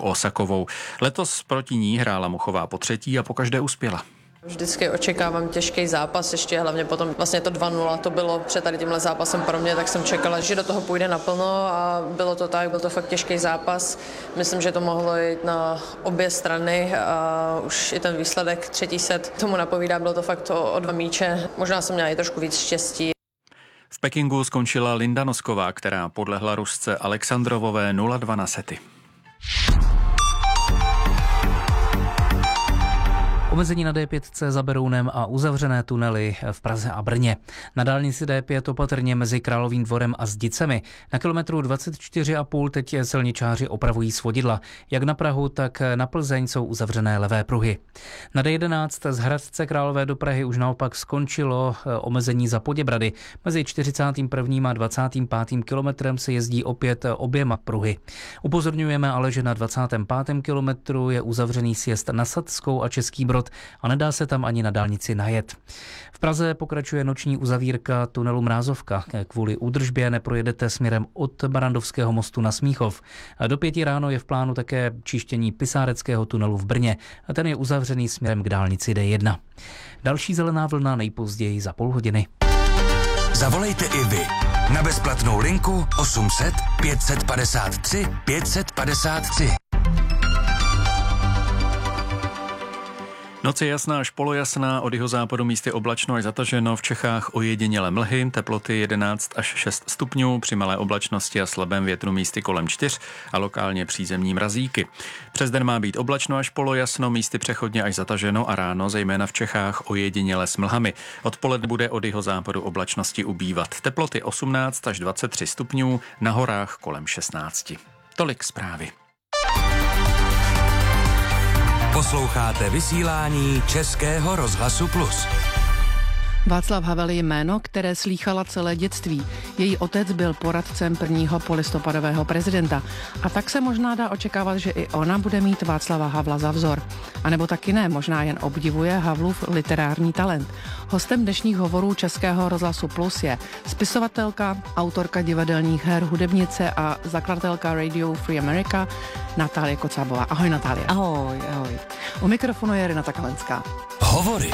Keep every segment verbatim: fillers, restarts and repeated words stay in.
Osakovou. Letos proti ní hrála Muchová po třetí a pokaždé uspěla. Vždycky očekávám těžký zápas, ještě hlavně potom vlastně to dva nula to bylo před tady tímhle zápasem pro mě, tak jsem čekala, že do toho půjde naplno a bylo to tak, byl to fakt těžký zápas. Myslím, že to mohlo jít na obě strany a už i ten výsledek třetí set tomu napovídá, bylo to fakt o, o dva míče. Možná jsem měla i trošku víc štěstí. V Pekingu skončila Linda Nosková, která podlehla Rusce Alexandrovové nula dva na sety. Omezení na D pět za Berounem a uzavřené tunely v Praze a Brně. Na dálnici D pět opatrně mezi Královým dvorem a Zdicemi. Na kilometru dvacet čtyři a půl teď silničáři opravují svodidla. Jak na Prahu, tak na Plzeň jsou uzavřené levé pruhy. Na D jedenáct z Hradce Králové do Prahy už naopak skončilo omezení za Poděbrady. Mezi čtyřicátým prvním a dvacátým pátým kilometrem se jezdí opět oběma pruhy. Upozorňujeme ale, že na dvacátém pátém kilometru je uzavřený sjezd na Sadskou a Český Brod a nedá se tam ani na dálnici najet. V Praze pokračuje noční uzavírka tunelu Mrázovka. Kvůli údržbě neprojedete směrem od Barandovského mostu na Smíchov. Do pěti ráno je v plánu také čištění Pisáreckého tunelu v Brně a ten je uzavřený směrem k dálnici D jedna. Další zelená vlna nejpozději za půl hodiny. Zavolejte i vy na bezplatnou linku osm set pět padesát tři pět padesát tři. Noc je jasná až polojasná, od jihozápadu místy oblačno až zataženo, v Čechách ojedinělé mlhy, teploty jedenáct až šest stupňů, při malé oblačnosti a slabém větru místy kolem čtyř a lokálně přízemní mrazíky. Přes den má být oblačno až polojasno, místy přechodně až zataženo a ráno, zejména v Čechách, ojedinělé s mlhami. Odpoledne bude od jihozápadu oblačnosti ubývat. Teploty osmnáct až dvacet tři stupňů, na horách kolem šestnáct. Tolik zprávy. Posloucháte vysílání Českého rozhlasu Plus. Václav Havel je jméno, které slýchala celé dětství. Její otec byl poradcem prvního polistopadového prezidenta. A tak se možná dá očekávat, že i ona bude mít Václava Havla za vzor. A nebo taky ne, možná jen obdivuje Havlův literární talent. Hostem dnešních hovorů Českého rozhlasu Plus je spisovatelka, autorka divadelních her, hudebnice a zakladatelka Radio Free America Natálie Kocábová. Ahoj, Natálie. Ahoj, ahoj. U mikrofonu je Renata Kalenská. Hovory.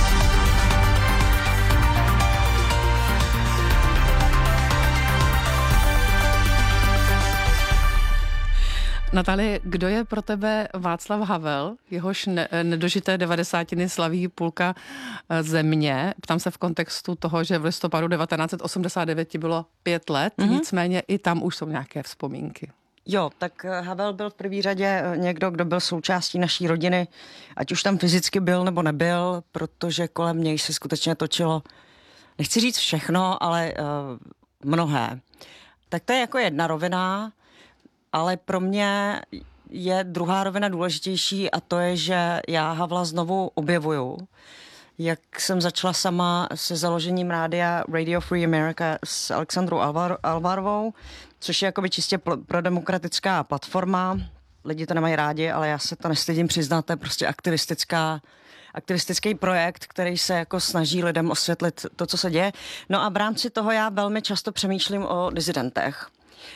Natálie, kdo je pro tebe Václav Havel, jehož ne, nedožité devadesátiny slaví půlka země? Ptám se v kontextu toho, že v listopadu devatenáct set osmdesát devět ti bylo pět let, mm-hmm. nicméně i tam už jsou nějaké vzpomínky. Jo, tak Havel byl v první řadě někdo, kdo byl součástí naší rodiny, ať už tam fyzicky byl nebo nebyl, protože kolem něj se skutečně točilo, nechci říct všechno, ale uh, mnohé. Tak to je jako jedna rovina. Ale pro mě je druhá rovina důležitější a to je, že já Havla znovu objevuju. Jak jsem začala sama se založením rádia Radio Free America s Alexandrou Alvar- Alvarovou, což je jakoby čistě pl- prodemokratická platforma. Lidi to nemají rádi, ale já se to nestydím přiznat, to je prostě aktivistická aktivistický projekt, který se jako snaží lidem osvětlit to, co se děje. No a v rámci toho já velmi často přemýšlím o disidentech.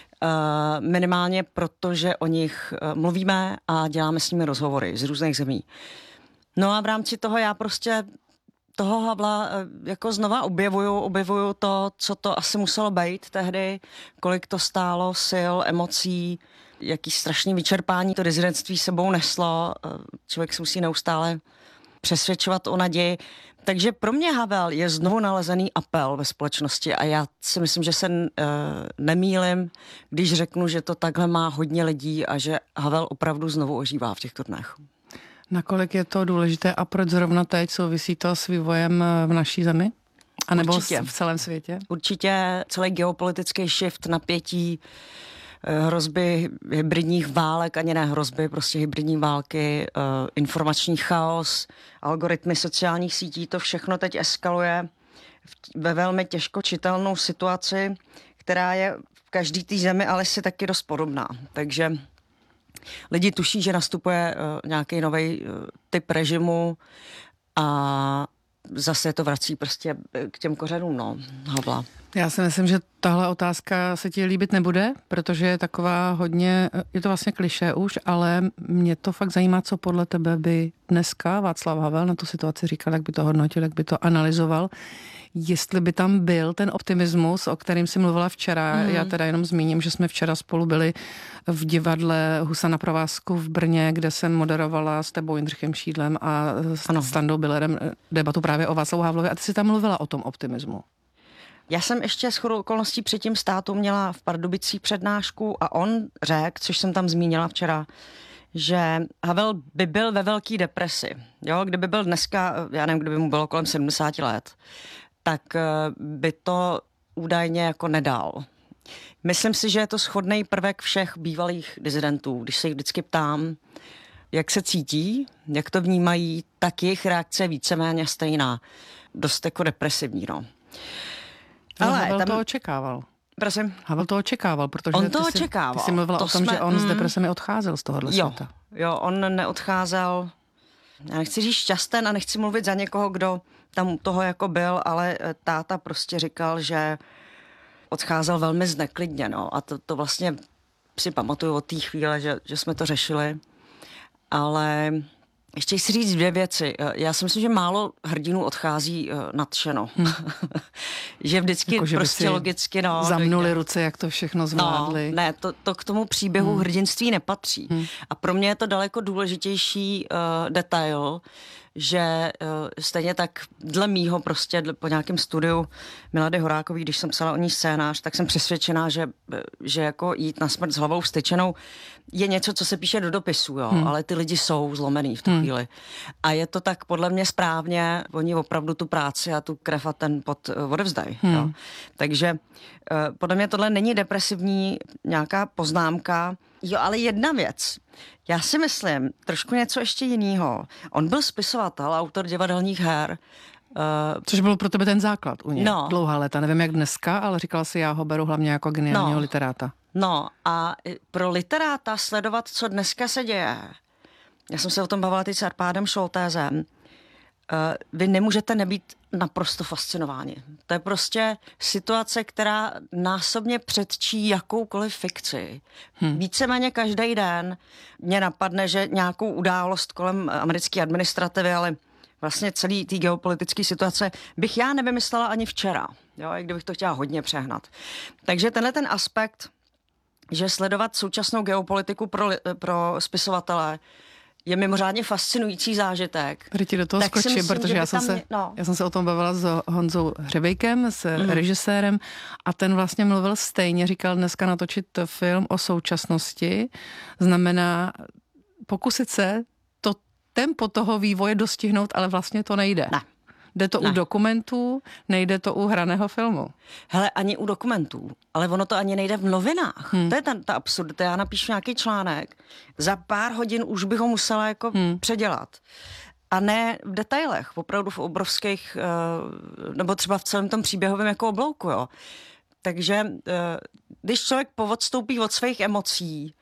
Uh, minimálně protože o nich uh, mluvíme a děláme s nimi rozhovory z různých zemí. No a v rámci toho já prostě toho Havla uh, jako znova objevuju, objevuju to, co to asi muselo být tehdy, kolik to stálo sil, emocí, jaký strašný vyčerpání to rezidentství sebou neslo. Uh, člověk se musí neustále přesvědčovat o naději. Takže pro mě Havel je znovu nalezený apel ve společnosti a já si myslím, že se uh, nemýlim, když řeknu, že to takhle má hodně lidí a že Havel opravdu znovu ožívá v těchto dnech. Nakolik je to důležité a proč zrovna teď souvisí to s vývojem v naší zemi? A nebo Určitě. v celém světě? Určitě celý geopolitický shift, napětí, hrozby hybridních válek, ani ne hrozby, prostě hybridní války, informační chaos, algoritmy sociálních sítí, to všechno teď eskaluje ve velmi těžko čitelnou situaci, která je v každý té zemi ale si taky dost podobná. Takže lidi tuší, že nastupuje nějaký nový typ režimu a zase to vrací prostě k těm kořenům, no, Havla. Já si myslím, že tahle otázka se ti líbit nebude, protože je taková hodně, je to vlastně klišé už, ale mě to fakt zajímá, co podle tebe by dneska Václav Havel na tu situaci říkal, jak by to hodnotil, jak by to analyzoval. Jestli by tam byl ten optimismus, o kterým jsi mluvila včera, mm. já teda jenom zmíním, že jsme včera spolu byli v divadle Husa na provázku v Brně, kde jsem moderovala s tebou Jindřichem Šídlem a s ano. Standou Billerem debatu právě o Václavu Havlovi a ty jsi tam mluvila o tom optimismu. Já jsem ještě shodou okolností předtím státu měla v Pardubicích přednášku a on řekl, což jsem tam zmínila včera, že Havel by byl ve velké depresi. Jo? Kdyby byl dneska, já nevím, kdyby mu bylo kolem sedmdesát let, tak by to údajně jako nedal. Myslím si, že je to shodný prvek všech bývalých disidentů. Když se jich vždycky ptám, jak se cítí, jak to vnímají, tak jejich reakce je víceméně stejná. Dost jako depresivní, no. Ale Havel tam to očekával. Prosím? Havel to očekával, protože on to ty, očekával. Jsi, ty jsi mluvila to o tom, jsme, že on mm, s depresemi odcházel z tohohle jo, světa. Jo, on neodcházel, já nechci říct šťasten a nechci mluvit za někoho, kdo tam toho jako byl, ale táta prostě říkal, že odcházel velmi zneklidně, no. A to, to vlastně si pamatuju od té chvíle, že, že jsme to řešili. Ale ještě chci říct dvě věci. Já si myslím, že málo hrdinů odchází uh, nadšeno. Hmm. že vždycky jako, že prostě logicky... No, zamnuli dojde. ruce, jak to všechno zvládli. No, ne, to, to k tomu příběhu hmm. hrdinství nepatří. Hmm. A pro mě je to daleko důležitější uh, detail, že uh, stejně tak dle mýho prostě dle, po nějakém studiu Milady Horákový, když jsem psala o ní scénář, tak jsem přesvědčená, že, že jako jít na smrt s hlavou vstyčenou je něco, co se píše do dopisu, jo, hmm. ale ty lidi jsou zlomený v tu hmm. chvíli. A je to tak podle mě správně, oni opravdu tu práci a tu krev a ten pot uh, odevzdají. Hmm. Jo. Takže uh, podle mě tohle není depresivní nějaká poznámka. Jo, ale jedna věc. Já si myslím, trošku něco ještě jiného. On byl spisovatel, autor divadelních her. Uh, Což byl pro tebe ten základ u něj. No. Dlouhá léta. Nevím, jak dneska, ale říkala si, já ho beru hlavně jako geniálního no. literáta. No a pro literáta sledovat, co dneska se děje. Já jsem se o tom bavila teď s Arpádem Šoltézem. Uh, vy nemůžete nebýt naprosto fascinováni. To je prostě situace, která násobně předčí jakoukoliv fikci. Hmm. Víceméně každý den mě napadne, že nějakou událost kolem americké administrativy, ale vlastně celý té geopolitické situace bych já nevymyslela ani včera. Jo, i kdybych to chtěla hodně přehnat. Takže tenhle ten aspekt, že sledovat současnou geopolitiku pro, pro spisovatele je mimořádně fascinující zážitek. Tady ti do toho skočím, myslím, protože já jsem, se, mě, no. já jsem se o tom bavila s Honzou Hřebejkem, s mm. režisérem a ten vlastně mluvil stejně, říkal dneska natočit film o současnosti, znamená pokusit se to tempo toho vývoje dostihnout, ale vlastně to nejde. Ne. Jde to ne. u dokumentů, nejde to u hraného filmu. Hele, ani u dokumentů, ale ono to ani nejde v novinách. Hmm. To je ta, ta absurdita. Já napíšu nějaký článek, za pár hodin už bych ho musela jako hmm. předělat. A ne v detailech, opravdu v obrovských, nebo třeba v celém tom příběhovém jako oblouku, jo. Takže když člověk poodstoupí od svých emocí,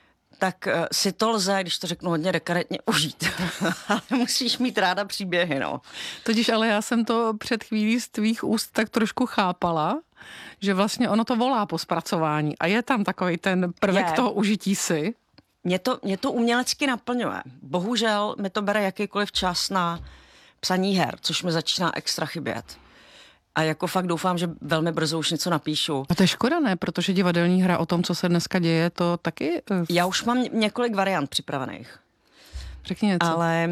tak uh, si to lze, když to řeknu hodně dekadentně, užít. Ale musíš mít ráda příběhy, no. Totiž ale já jsem to před chvílí z tvých úst tak trošku chápala, že vlastně ono to volá po zpracování a je tam takový ten prvek je. toho užití si. Mě to, mě to umělecky naplňuje. Bohužel mi to bere jakýkoliv čas na psaní her, což mi začíná extra chybět. A jako fakt doufám, že velmi brzo už něco napíšu. A to je škoda, ne? Protože divadelní hra o tom, co se dneska děje, to taky... Uh... Já už mám několik variant připravených. Řekni něco. Ale...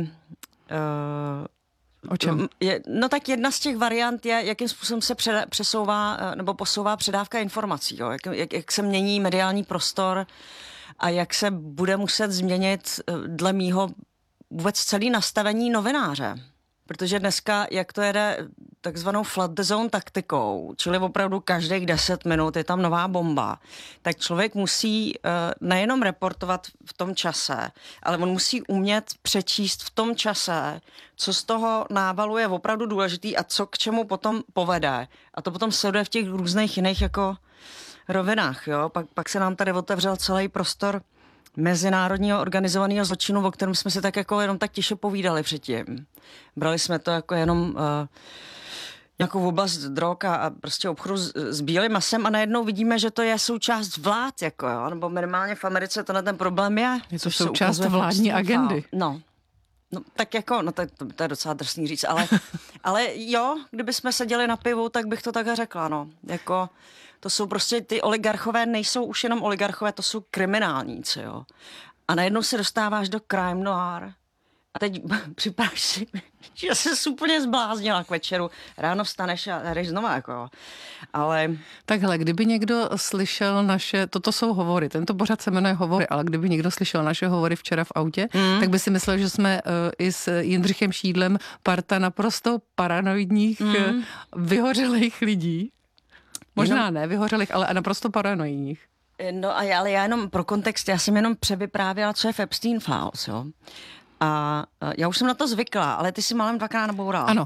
Uh, o čem? Je, no tak jedna z těch variant je, jakým způsobem se před, přesouvá nebo posouvá předávka informací. Jo? Jak, jak, jak se mění mediální prostor a jak se bude muset změnit dle mýho vůbec celý nastavení novináře. Protože dneska, jak to jede takzvanou flood the zone taktikou, čili opravdu každých deset minut je tam nová bomba, tak člověk musí uh, nejenom reportovat v tom čase, ale on musí umět přečíst v tom čase, co z toho návalu je opravdu důležitý a co k čemu potom povede. A to potom sleduje v těch různých jiných jako rovinách. Jo? Pak, pak se nám tady otevřel celý prostor mezinárodního organizovaného zločinu, o kterém jsme si tak jako jenom tak tiše povídali předtím. Brali jsme to jako jenom uh, nějakou oblast drog a, a prostě obchodu s, s bílým masem a najednou vidíme, že to je součást vlád, jako jo, nebo minimálně v Americe tenhle ten problém je. Je to součást vládní agendy. No. No, tak jako, no to, to, to je docela drsný říct, ale, ale jo, kdybychom seděli na pivu, tak bych to takhle řekla, no. Jako, to jsou prostě, ty oligarchové nejsou už jenom oligarchové, to jsou kriminálníci, jo. A najednou se dostáváš do crime noir. A teď připadáš si, že jsi úplně zbláznila k večeru. Ráno vstaneš a jdeš znova, jako jo. Ale... Takhle, kdyby někdo slyšel naše, toto jsou hovory, tento pořad se jmenuje Hovory, ale kdyby někdo slyšel naše hovory včera v autě, mm. tak by si myslel, že jsme uh, i s Jindřichem Šídlem parta naprosto paranoidních, mm. uh, vyhořelých lidí. Možná jenom... ne vyhořelých, ale naprosto paranoidních. No a já, ale já jenom pro kontext, já jsem jenom převyprávěla, co je v Epstein Files, jo. A já už jsem na to zvykla, ale ty si málem dvakrát nabourala. Ano.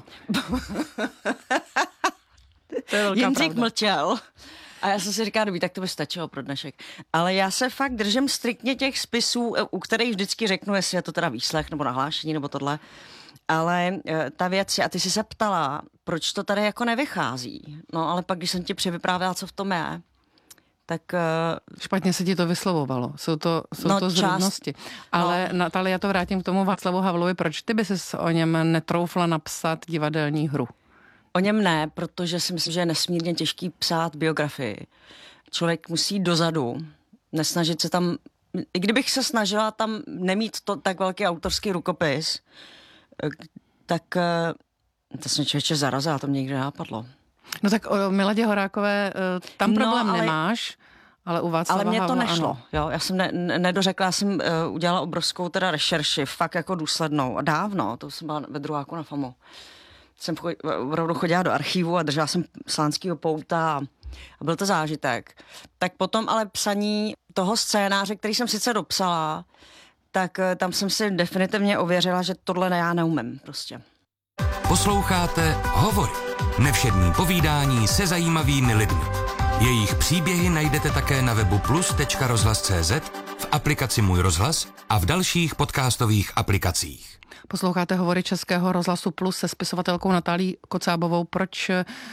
To je velká Jindřich pravda. mlčel. A já jsem si říkala, dobrý, tak to by stačilo pro dnešek. Ale já se fakt držím striktně těch spisů, u kterých vždycky řeknu, jestli je to teda výslech nebo nahlášení nebo tohle. Ale ta věc je, a ty jsi se ptala, proč to tady jako nevychází. No ale pak, když jsem ti převyprávěla, co v tom je, tak... Uh, Špatně se ti to vyslovovalo. Jsou to, jsou no, to zrůdnosti. Ale no. Natalie, já to vrátím k tomu Václavu Havlovi. Proč ty by ses o něm netroufla napsat divadelní hru? O něm ne, protože si myslím, že je nesmírně těžký psát biografii. Člověk musí dozadu, nesnažit se tam... I kdybych se snažila tam nemít to tak velký autorský rukopis, tak to jsem člověče zarazila, to mě nikdy nenapadlo. No tak o Miladě Horákové tam problém no, ale, nemáš, ale u Václava Ale mně to Havla, nešlo, ano. jo, já jsem ne, nedořekla, já jsem uh, udělala obrovskou teda rešerši, fakt jako důslednou a dávno, to jsem byla ve druháku na FAMu. Jsem opravdu chodila do archivu a držela jsem slánskýho pouta a byl to zážitek. Tak potom ale psaní toho scénáře, který jsem sice dopsala, tak uh, tam jsem si definitivně ověřila, že tohle ne, já neumím prostě. Posloucháte Hovory. Nevšední povídání se zajímavými lidmi. Jejich příběhy najdete také na webu plus tečka rozhlas tečka cé zet, v aplikaci Můj rozhlas a v dalších podcastových aplikacích. Posloucháte Hovory Českého rozhlasu Plus se spisovatelkou Natálí Kocábovou. Proč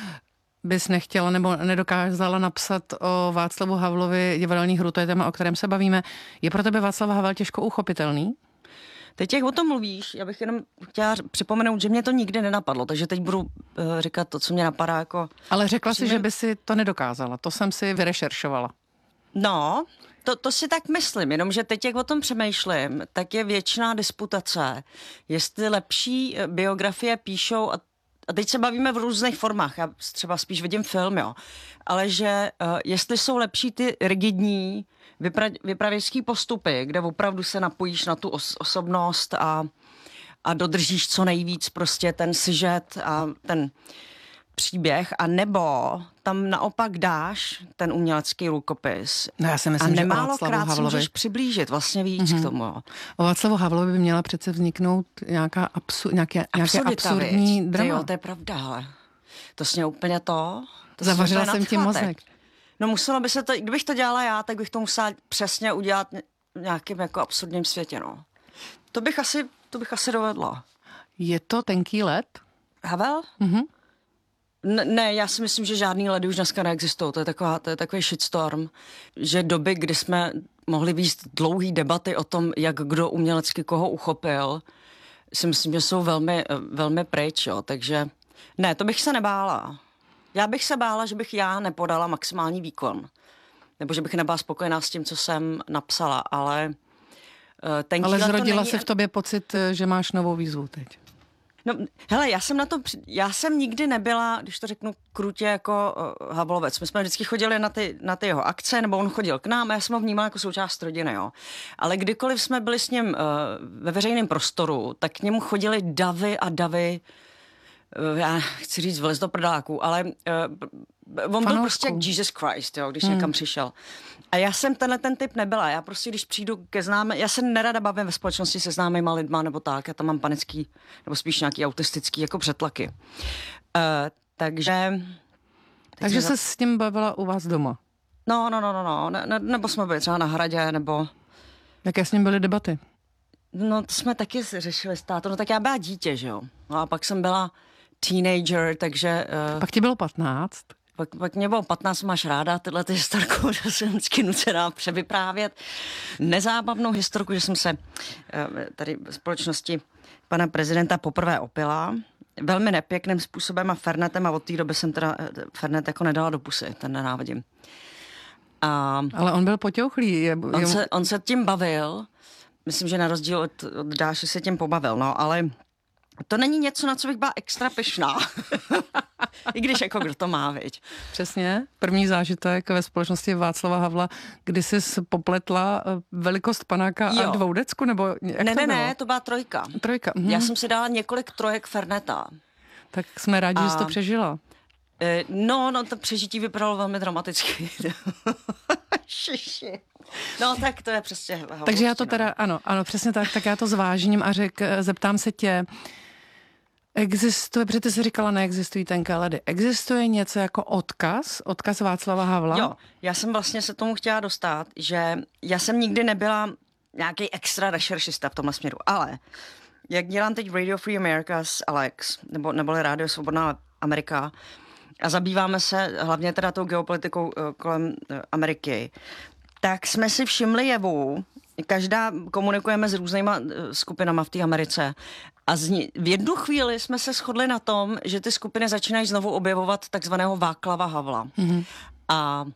bys nechtěla nebo nedokázala napsat o Václavu Havlovi divadelní hru? To je téma, o kterém se bavíme. Je pro tebe Václav Havel těžko uchopitelný? Teď jak o tom mluvíš, já bych jenom chtěla připomenout, že mě to nikdy nenapadlo, takže teď budu uh, říkat to, co mě napadá jako... Ale řekla jsi, že by si to nedokázala, to jsem si vyrešeršovala. No, to, to si tak myslím, jenomže teď jak o tom přemýšlím, tak je věčná disputace, jestli lepší biografie píšou, a, a teď se bavíme v různých formách, já třeba spíš vidím film, jo, ale že uh, jestli jsou lepší ty rigidní Vypra- vypravěčský postupy, kde opravdu se napojíš na tu os- osobnost a, a dodržíš co nejvíc prostě ten sižet a ten příběh, a nebo tam naopak dáš ten umělecký rukopis. No já si myslím, a nemálo že o Václavu krát Havlovi... můžeš přiblížit vlastně víc mm-hmm. k tomu. O Václavu Havlovi by měla přece vzniknout nějaká absu- nějaké, nějaké absurdní drama. Jo, to je pravda, ale to sně úplně to... to Zavařila jsem ti mozek. No muselo by se to, kdybych to dělala já, tak bych to musela přesně udělat v nějakém jako absurdním světě, no. To bych asi, to bych asi dovedla. Je to tenký led? Havel? Mhm. Ne, ne, já si myslím, že žádný ledy už dneska neexistují. To je, taková, to je takový shitstorm, že doby, kdy jsme mohli vést dlouhý debaty o tom, jak kdo umělecky koho uchopil, si myslím, že jsou velmi, velmi pryč, jo. Takže ne, to bych se nebála. Já bych se bála, že bych já nepodala maximální výkon. Nebo že bych nebyla spokojená s tím, co jsem napsala, ale... Uh, ale zrodila není... se v tobě pocit, že máš novou výzvu teď. No, hele, já jsem na to... Já jsem nikdy nebyla, když to řeknu krutě, jako uh, Havlovec. My jsme vždycky chodili na ty, na ty jeho akce, nebo on chodil k nám a já jsem ho vnímala jako součást rodiny, jo. Ale kdykoliv jsme byli s ním uh, ve veřejném prostoru, tak k němu chodili davy a davy, já chci říct vylez do prdáku, ale uh, on Fanoušku. Byl prostě jak Jesus Christ, jo, když hmm. někam přišel. A já jsem tenhle ten typ nebyla. Já prostě, když přijdu ke známé, já se nerada bavím ve společnosti se známýma lidma nebo tak, já tam mám panický, nebo spíš nějaký autistický jako přetlaky. Uh, takže... Takže se za... s tím bavila u vás doma? No, no, no, no, no. Ne, ne, nebo jsme byli třeba na hradě, nebo... Jaké s ním byly debaty? No, to jsme taky řešili s tátou. No tak já byla dítě, že jo. No a pak jsem byla teenager, takže... Uh, Pak ti bylo patnáct. Pak, pak mě bylo patnáct, máš ráda tyhle ty historku, že jsem vždycky nucená převyprávět nezábavnou historku, že jsem se uh, tady v společnosti pana prezidenta poprvé opila. Velmi nepěkným způsobem a Fernetem a od té doby jsem teda Fernet jako nedala do pusy, ten nenávidím. A ale on byl potěuchlý. Je, on, je... se, on se tím bavil, myslím, že na rozdíl od, od Dáše se tím pobavil, no, ale to není něco, na co bych byla extra pyšná. I když jako kdo to má, viď. Přesně. První zážitek ve společnosti Václava Havla, kdy jsi popletla velikost panáka jo. a dvoudecku, nebo jak Ne, to ne, bylo? ne, to byla trojka. Trojka. Mhm. Já jsem si dala několik trojek Ferneta. Tak jsme rádi, a... že jsi to přežila. No, no, to přežití vypadalo velmi dramaticky. Šiši. No, tak to je přesně Havlovština. Takže já to teda, ano, ano, přesně tak, tak já to zvážím a řek, zeptám se tě, existuje, protože ty jsi říkala, neexistují tenké ledy. Existuje něco jako odkaz, odkaz Václava Havla? Jo, já jsem vlastně se tomu chtěla dostat, že já jsem nikdy nebyla nějaký extra rešeršista v tomhle směru, ale jak dělám teď Radio Free America s Alex, nebo, neboli Rádio Svobodná Amerika, a zabýváme se hlavně teda tou geopolitikou kolem Ameriky, tak jsme si všimli jevu, každá komunikujeme s různýma skupinama v té Americe a z, v jednu chvíli jsme se shodli na tom, že ty skupiny začínají znovu objevovat takzvaného Václava Havla. Mm-hmm. A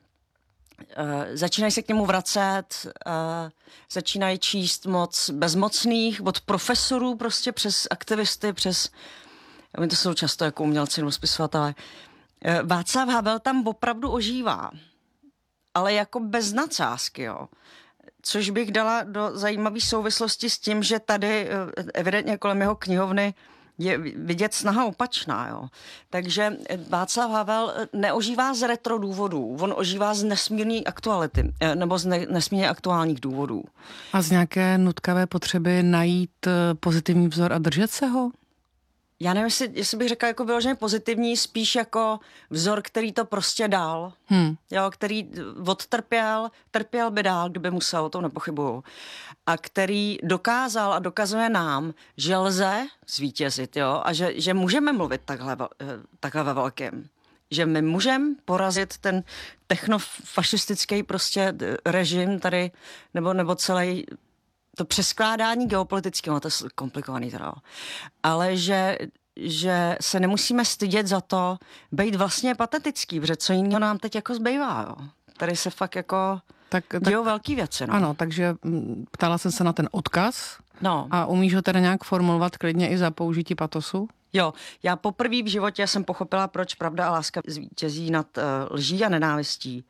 Uh, začínají se k němu vracet, uh, začínají číst moc bezmocných, od profesorů prostě přes aktivisty, přes, to jsou často jako umělci nebo spisovatelé. Uh, Václav Havel tam opravdu ožívá, ale jako bez nadsázky, jo. Což bych dala do zajímavé souvislosti s tím, že tady uh, evidentně kolem jeho knihovny je vidět snaha opačná, jo. Takže Václav Havel neožívá z retro důvodů, on ožívá z nesmírné aktuality, nebo z ne, nesmírně aktuálních důvodů. A z nějaké nutkavé potřeby najít pozitivní vzor a držet se ho? Já nevím, jestli, jestli bych řekla jako vyloženě pozitivní, spíš jako vzor, který to prostě dal, hmm. jo, který odtrpěl, trpěl by dál, kdyby musel, o tom nepochybuju, a který dokázal a dokazuje nám, že lze zvítězit, jo, a že, že můžeme mluvit takhle, takhle ve velkém. Že my můžeme porazit ten technofašistický prostě režim tady, nebo, nebo celý to přeskládání geopolitického, to je komplikovaný teda, ale že, že se nemusíme stydět za to, být vlastně patetický, protože co jiného nám teď jako zbývá, jo. Tady se fakt jako tak, dějou tak, velký věci, no. Ano, takže ptala jsem se na ten odkaz no. A umíš ho teda nějak formulovat klidně i za použití patosu? Jo, já poprvé v životě jsem pochopila, proč pravda a láska zvítězí nad uh, lží a nenávistí.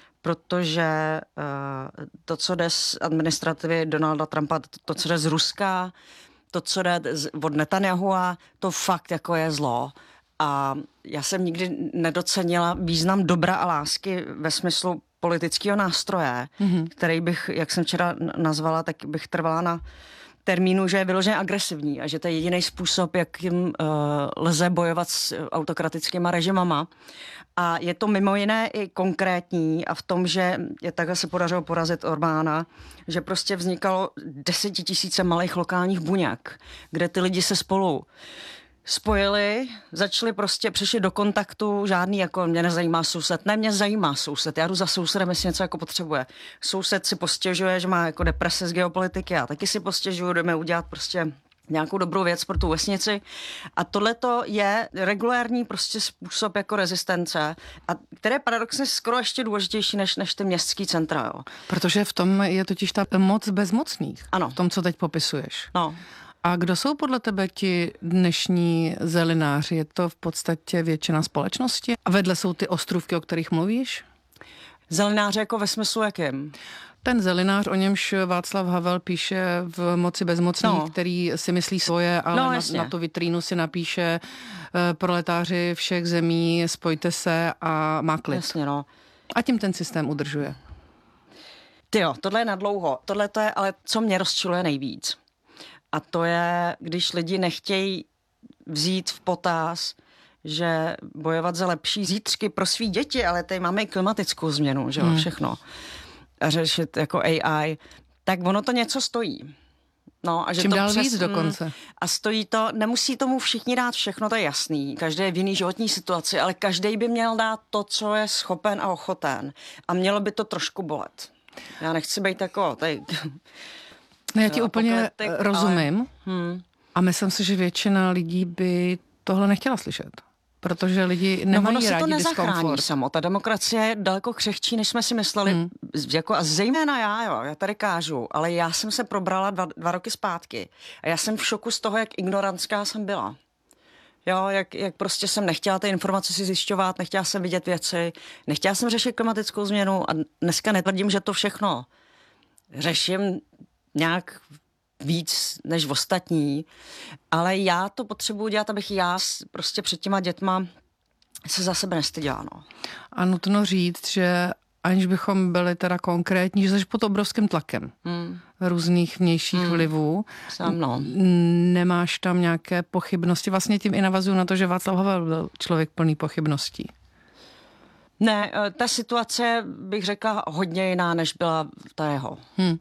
Protože uh, to, co jde z administrativy Donalda Trumpa, to, to co jde z Ruska, to, co jde z, od Netanyahua, to fakt jako je zlo. A já jsem nikdy nedocenila význam dobra a lásky ve smyslu politického nástroje, mm-hmm. který bych, jak jsem včera nazvala, tak bych trvala na termínu, že je vyloženě agresivní a že to je jediný způsob, jak jim uh, lze bojovat s autokratickými režimama. A je to mimo jiné i konkrétní a v tom, že je takhle se podařilo porazit Orbána, že prostě vznikalo desetitisíce malých lokálních buňek, kde ty lidi se spolu spojili, začali prostě, přišli do kontaktu, žádný jako mě nezajímá soused, ne, mě zajímá soused, já jdu za sousedem, jestli něco jako potřebuje. Soused si postěžuje, že má jako deprese z geopolitiky, já taky si postěžuju, jdeme udělat prostě nějakou dobrou věc pro tu vesnici. A tohleto je regulární prostě způsob jako rezistence, a které je paradoxně skoro ještě důležitější než, než ty městský centra. Jo. Protože v tom je totiž ta moc bezmocných. Ano. V tom, co teď popisuješ. No. A kdo jsou podle tebe ti dnešní zelináři? Je to v podstatě většina společnosti? A vedle jsou ty ostrůvky, o kterých mluvíš? Zelináři jako ve smyslu jakém? Ten zelinář, o němž Václav Havel píše v Moci bezmocných, no. který si myslí svoje, ale no, na, na tu vitrínu si napíše uh, proletáři všech zemí, spojte se a má klid. Jasně, no. A tím ten systém udržuje. Tyjo, tohle je nadlouho. Tohle to je, ale co mě rozčiluje nejvíc. A to je, když lidi nechtějí vzít v potaz, že bojovat za lepší zítřky pro svý děti, ale tady máme i klimatickou změnu, že jo, hmm. všechno. A řešit jako A I, tak ono to něco stojí. No, a že Čím to dál přes, víc dokonce. A stojí to, nemusí tomu všichni dát všechno, to je jasný. Každý je v jiný životní situaci, ale každý by měl dát to, co je schopen a ochoten. A mělo by to trošku bolet. Já nechci být jako... Tady, No, já ti úplně apokalyptik, rozumím ale, hmm. a myslím si, že většina lidí by tohle nechtěla slyšet. Protože lidi nemají no, ono rádi se to nezachrání diskomfort. samo. Ta demokracie je daleko křehčí, než jsme si mysleli. Hmm. Jako, a zejména já, jo, já tady kážu, ale já jsem se probrala dva, dva roky zpátky. A já jsem v šoku z toho, jak ignorantská jsem byla. Jo, jak, jak prostě jsem nechtěla ty informace si zjišťovat, nechtěla jsem vidět věci, nechtěla jsem řešit klimatickou změnu a dneska netvrdím, že to všechno řeším nějak víc než ostatní, ale já to potřebuji dělat, abych já prostě před těma dětma se za sebe nestyděla. No. A nutno říct, že aniž bychom byli teda konkrétní, že jsi pod obrovským tlakem hmm. různých vnějších hmm. vlivů. Sám, no. Nemáš tam nějaké pochybnosti? Vlastně tím i navazuju na to, že Václav Havel byl člověk plný pochybností. Ne, ta situace bych řekla hodně jiná, než byla ta jeho. Hmm.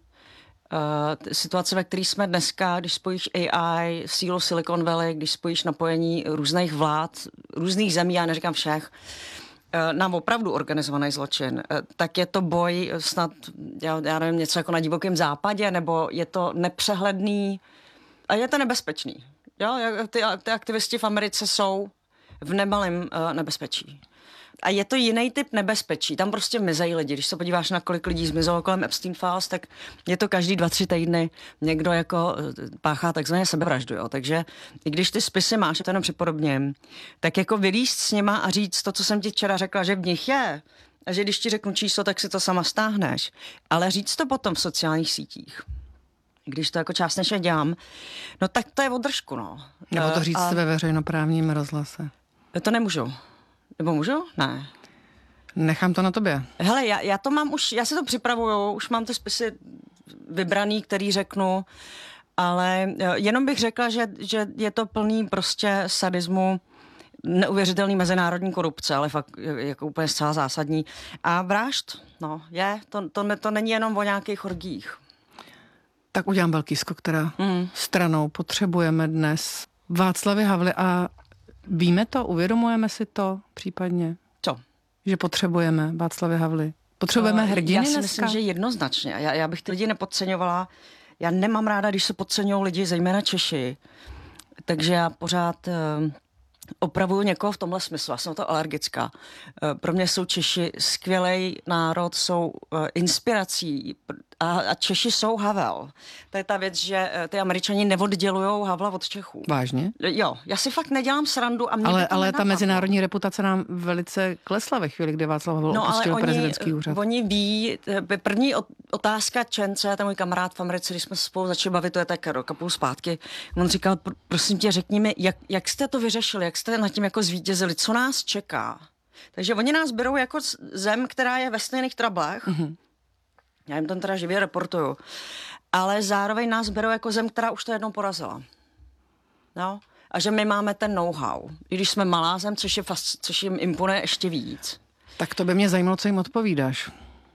Uh, situace, ve které jsme dneska, když spojíš A I, sílu Silicon Valley, když spojíš napojení různých vlád, různých zemí, já neříkám všech, uh, nám opravdu organizovaný zločin, uh, tak je to boj snad, já, já nevím, něco jako na divokém západě, nebo je to nepřehledný a je to nebezpečný. Jo? Ty, ty aktivisti v Americe jsou v nemalém uh, nebezpečí. A je to jiný typ nebezpečí. Tam prostě mizejí lidi. Když se podíváš na kolik lidí zmizelo kolem Epstein Files, tak je to každý dva, tři týdny někdo jako páchá takzvané sebevraždu. Jo. Takže i když ty spisy máš, to jenom připodobním, tak jako vylízt s nima a říct to, co jsem ti včera řekla, že v nich je, a že když ti řeknu číslo, tak si to sama stáhneš. Ale říct to potom v sociálních sítích, když to jako částečně dělám, no tak to je o držku, no. Nebo to říct a... ve veřejnoprávním rozhlase. To nemůžu. Nebo můžu? Ne. Nechám to na tobě. Hele, já, já to mám už, já si to připravuju, už mám ty spisy vybraný, který řeknu, ale jenom bych řekla, že, že je to plný prostě sadismu, neuvěřitelný mezinárodní korupce, ale fakt jako úplně zcela zásadní. A vražd, no, je, to, to, to není jenom o nějakých orgích. Tak udělám velký skok teda mm. stranou. Potřebujeme dnes Václavy Havly a víme to, uvědomujeme si to případně? Co? Že potřebujeme Václavy Havly. Potřebujeme hrdiny Já si dneska? myslím, že jednoznačně. Já, já bych ty lidi nepodceňovala. Já nemám ráda, když se podceňují lidi, zejména Češi. Takže já pořád uh, opravuju někoho v tomhle smyslu. Já jsem to alergická. Uh, pro mě jsou Češi skvělý národ, jsou uh, inspirací a, a Češi jsou Havel. To je ta věc, že uh, ty Američani neoddělujou Havla od Čechů. Vážně? Jo, já si fakt nedělám srandu. A mě ale ale ta mezinárodní reputace nám velice klesla ve chvíli, kdy Václav Havel no, opustil oni, prezidentský úřad. Oni ví, první otázka Čence, ten můj kamarád v Americe, když jsme se spolu začali bavit, to je tak rok a půl zpátky, on říkal, prosím tě, řekni mi, jak, jak jste to vyřešili, jak jste nad tím jako zvítězili, co nás čeká. Takže oni nás berou jako zem, která je ve stejných trablech. Mm-hmm. Já jim tam teda živě reportuju. Ale zároveň nás berou jako zem, která už to jednou porazila. No? A že my máme ten know-how. I když jsme malá zem, což, je fast, což jim imponuje ještě víc. Tak to by mě zajímalo, co jim odpovídáš.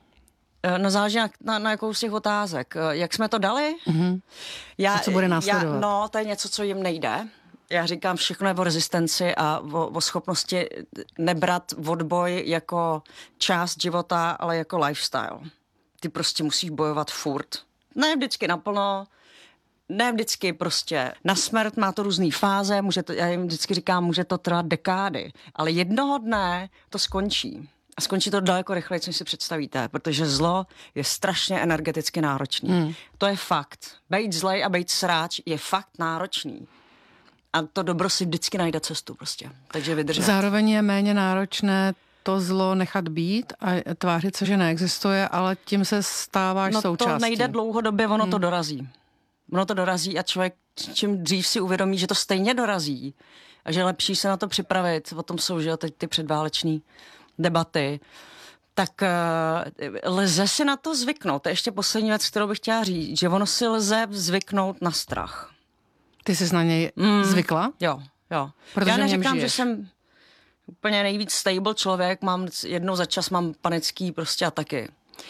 No záleží na, na, na jakou z těch otázek. Jak jsme to dali? Mm-hmm. Já, a co bude následovat? Já, no, to je něco, co jim nejde. Já říkám, všechno je o rezistenci a o, o schopnosti nebrat odboj jako část života, ale jako lifestyle. Ty prostě musíš bojovat furt. Ne vždycky naplno, ne vždycky prostě na smrt, má to různý fáze, může to, já jim vždycky říkám, může to trvat dekády, ale jednoho dne to skončí. A skončí to daleko rychleji, než si představíte, protože zlo je strašně energeticky náročný. Hmm. To je fakt. Bejt zlej a bejt sráč je fakt náročný. A to dobro si vždycky najde cestu prostě. Takže vydržet. Zároveň je méně náročné to zlo nechat být a tvářit se, že neexistuje, ale tím se stáváš no součástí. No to nejde dlouhodobě, ono hmm. to dorazí. Ono to dorazí a člověk čím dřív si uvědomí, že to stejně dorazí a že je lepší se na to připravit. O tom jsou, že jo, teď ty předváleční debaty. Tak uh, lze si na to zvyknout. To je ještě poslední věc, kterou bych chtěla říct, že ono si lze zvyknout na strach. Ty jsi na něj mm. zvykla? Jo, jo. Protože já neříkám, že jsem úplně nejvíc stable člověk, mám jednou za čas mám panický prostě ataky.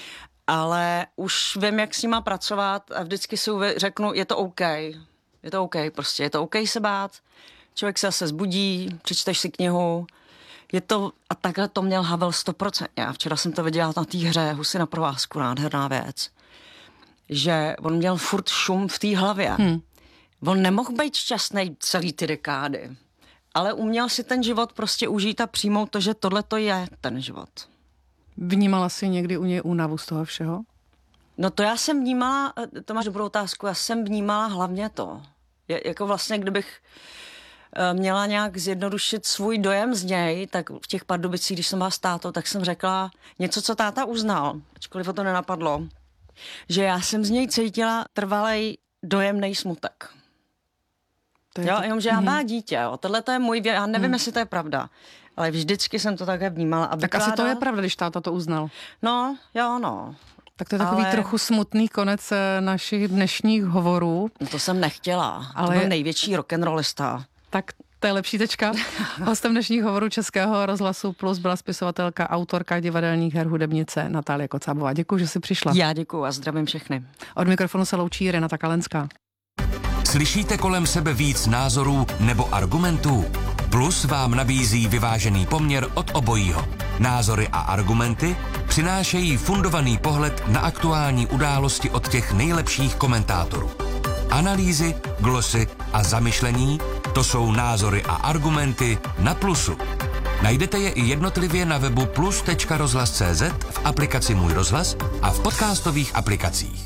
ale už vím, jak s nima pracovat a vždycky si řeknu, je to OK. Je to OK, prostě je to OK se bát. Člověk se zase zbudí, přečteš si knihu. Je to, a takhle to měl Havel sto procent. Já včera jsem to viděla na té hře Husy na provázku, nádherná věc. Že on měl furt šum v té hlavě. Hmm. On nemohl být šťastný celý ty dekády. Ale uměl si ten život prostě užít a přijmout to, že tohle to je ten život. Vnímala jsi někdy u něj únavu z toho všeho? No to já jsem vnímala, to máš dobrou otázku, já jsem vnímala hlavně to. Je, jako vlastně, kdybych měla nějak zjednodušit svůj dojem z něj, tak v těch Pardubicích, když jsem byla s tátou, tak jsem řekla něco, co táta uznal, ačkoliv ho to nenapadlo, že já jsem z něj cítila trvalej dojemnej smutek. To jo, to... jenomže já má mm-hmm. dítě, jo. Tohle to je můj věc, já nevím, mm. jestli to je pravda, ale vždycky jsem to také vnímala. A tak vykládala... asi to je pravda, když táta to uznal. No, jo, no. Tak to je takový ale... trochu smutný konec našich dnešních hovorů. No to jsem nechtěla, ale... to byl největší rock'n'rollista. Tak to je lepší tečka. Hostem dnešních hovorů Českého rozhlasu Plus byla spisovatelka, autorka divadelních her, hudebnice Natálie Kocábová. Děkuji, že jsi přišla. Já děkuji a zdravím všechny. Od mikrofonu se loučí Renata Kalenská. Slyšíte kolem sebe víc názorů nebo argumentů? Plus vám nabízí vyvážený poměr od obojího. Názory a argumenty přinášejí fundovaný pohled na aktuální události od těch nejlepších komentátorů. Analýzy, glosy a zamyšlení, to jsou názory a argumenty na Plusu. Najdete je i jednotlivě na webu plus tečka rozhlas tečka cé zet, v aplikaci Můj rozhlas a v podcastových aplikacích.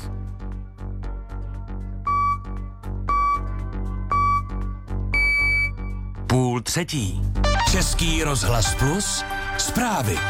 Půl třetí. Český rozhlas Plus. Zprávy.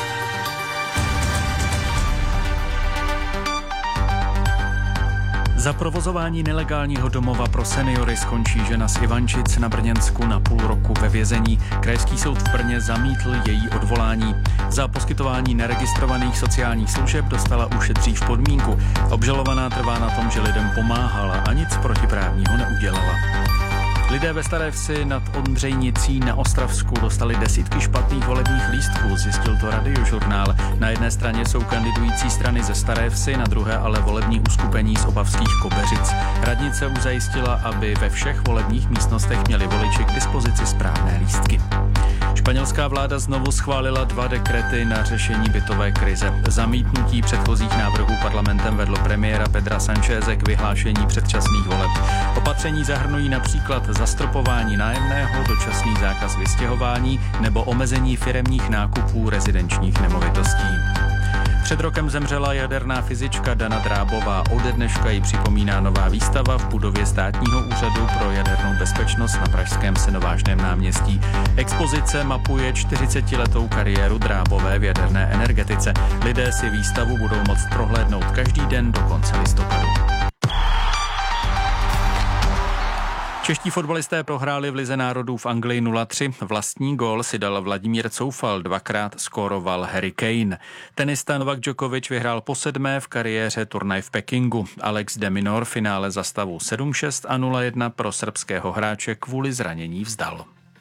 Za provozování nelegálního domova pro seniory skončí žena z Ivančic na Brněnsku na půl roku ve vězení. Krajský soud v Brně zamítl její odvolání. Za poskytování neregistrovaných sociálních služeb dostala už dřív podmínku. Obžalovaná trvá na tom, že lidem pomáhala a nic protiprávního neudělala. Lidé ve Staré Vsi nad Ondřejnicí na Ostravsku dostali desítky špatných volebních lístků, zjistil to Radiožurnál. Na jedné straně jsou kandidující strany ze Staré Vsi, na druhé ale volební uskupení z opavských Kobeřic. Radnice už zajistila, aby ve všech volebních místnostech měli voliči k dispozici správné lístky. Španělská vláda znovu schválila dva dekrety na řešení bytové krize. Zamítnutí předchozích návrhů parlamentem vedlo premiéra Pedra Sancheze k vyhlášení předčasných voleb. Opatření zahrnují například zastropování nájemného, dočasný zákaz vystěhování nebo omezení firemních nákupů rezidenčních nemovitostí. Před rokem zemřela jaderná fyzička Dana Drábová. Ode dneška ji připomíná nová výstava v budově Státního úřadu pro jadernou bezpečnost na pražském Synovážném náměstí. Expozice mapuje čtyřicetiletou kariéru Drábové v jaderné energetice. Lidé si výstavu budou moct prohlédnout každý den do konce listopadu. Čeští fotbalisté prohráli v Lize národů v Anglii nula tři. Vlastní gól si dal Vladimír Coufal, dvakrát skóroval Harry Kane. Tenista Novak Djokovic vyhrál po sedmé v kariéře turnaj v Pekingu. Alex de Minaur finále za stavu sedm šest a nula jedna pro srbského hráče kvůli zranění vzdal.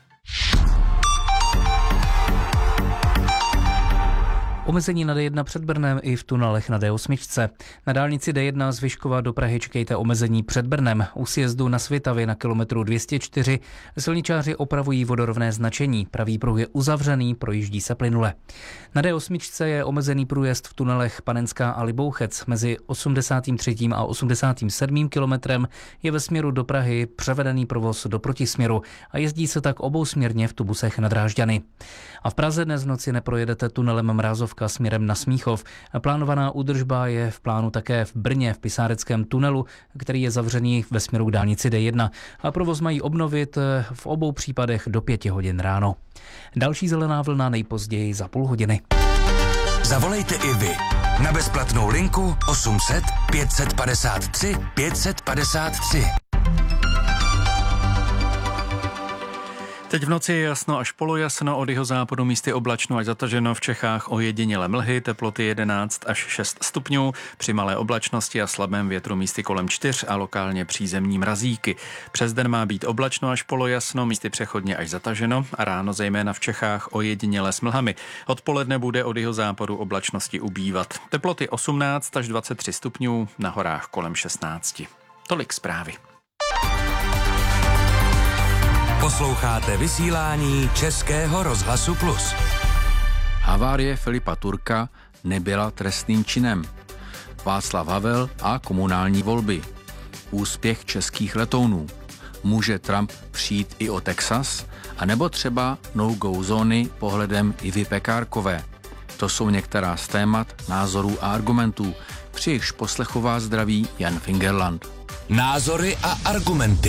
Omezení na D jedna před Brnem i v tunelech na D osm. Na dálnici D jedna z Vyškova do Prahy čekejte omezení před Brnem. U sjezdu na Svitavě na kilometru dvě stě čtyři silničáři opravují vodorovné značení. Pravý pruh je uzavřený, projíždí se plynule. Na D osm je omezený průjezd v tunelech Panenská a Libouchec. Mezi osmdesátým třetím a osmdesátým sedmým kilometrem je ve směru do Prahy převedený provoz do protisměru a jezdí se tak obousměrně v tubusech na Drážďany. A v Praze dnes v noci neprojedete tunelem Mrázovka směrem na Smíchov. Plánovaná údržba je v plánu také v Brně v Pisáreckém tunelu, který je zavřený ve směru k dálnici D jedna. A provoz mají obnovit v obou případech do pěti hodin ráno. Další zelená vlna nejpozději za půl hodiny. Zavolejte i vy na bezplatnou linku osm set pět set padesát tři pět set padesát tři. Teď v noci je jasno až polojasno, od jihozápadu místy oblačno až zataženo, v Čechách ojediněle mlhy, teploty jedenáct až šest stupňů, při malé oblačnosti a slabém větru místy kolem čtyř a lokálně přízemní mrazíky. Přes den má být oblačno až polojasno, místy přechodně až zataženo a ráno zejména v Čechách ojediněle s mlhami. Odpoledne bude od jihozápadu oblačnosti ubývat. Teploty osmnáct až dvacet tři stupňů, na horách kolem šestnáct. Tolik zprávy. Posloucháte vysílání Českého rozhlasu Plus. Havárie Filipa Turka nebyla trestným činem. Václav Havel a komunální volby. Úspěch českých letounů. Může Trump přijít i o Texas? A nebo třeba no-go zóny pohledem Ivy Pekárkové? To jsou některá z témat, názorů a argumentů. Při jejichž poslechu vás zdraví Jan Fingerland. Názory a argumenty.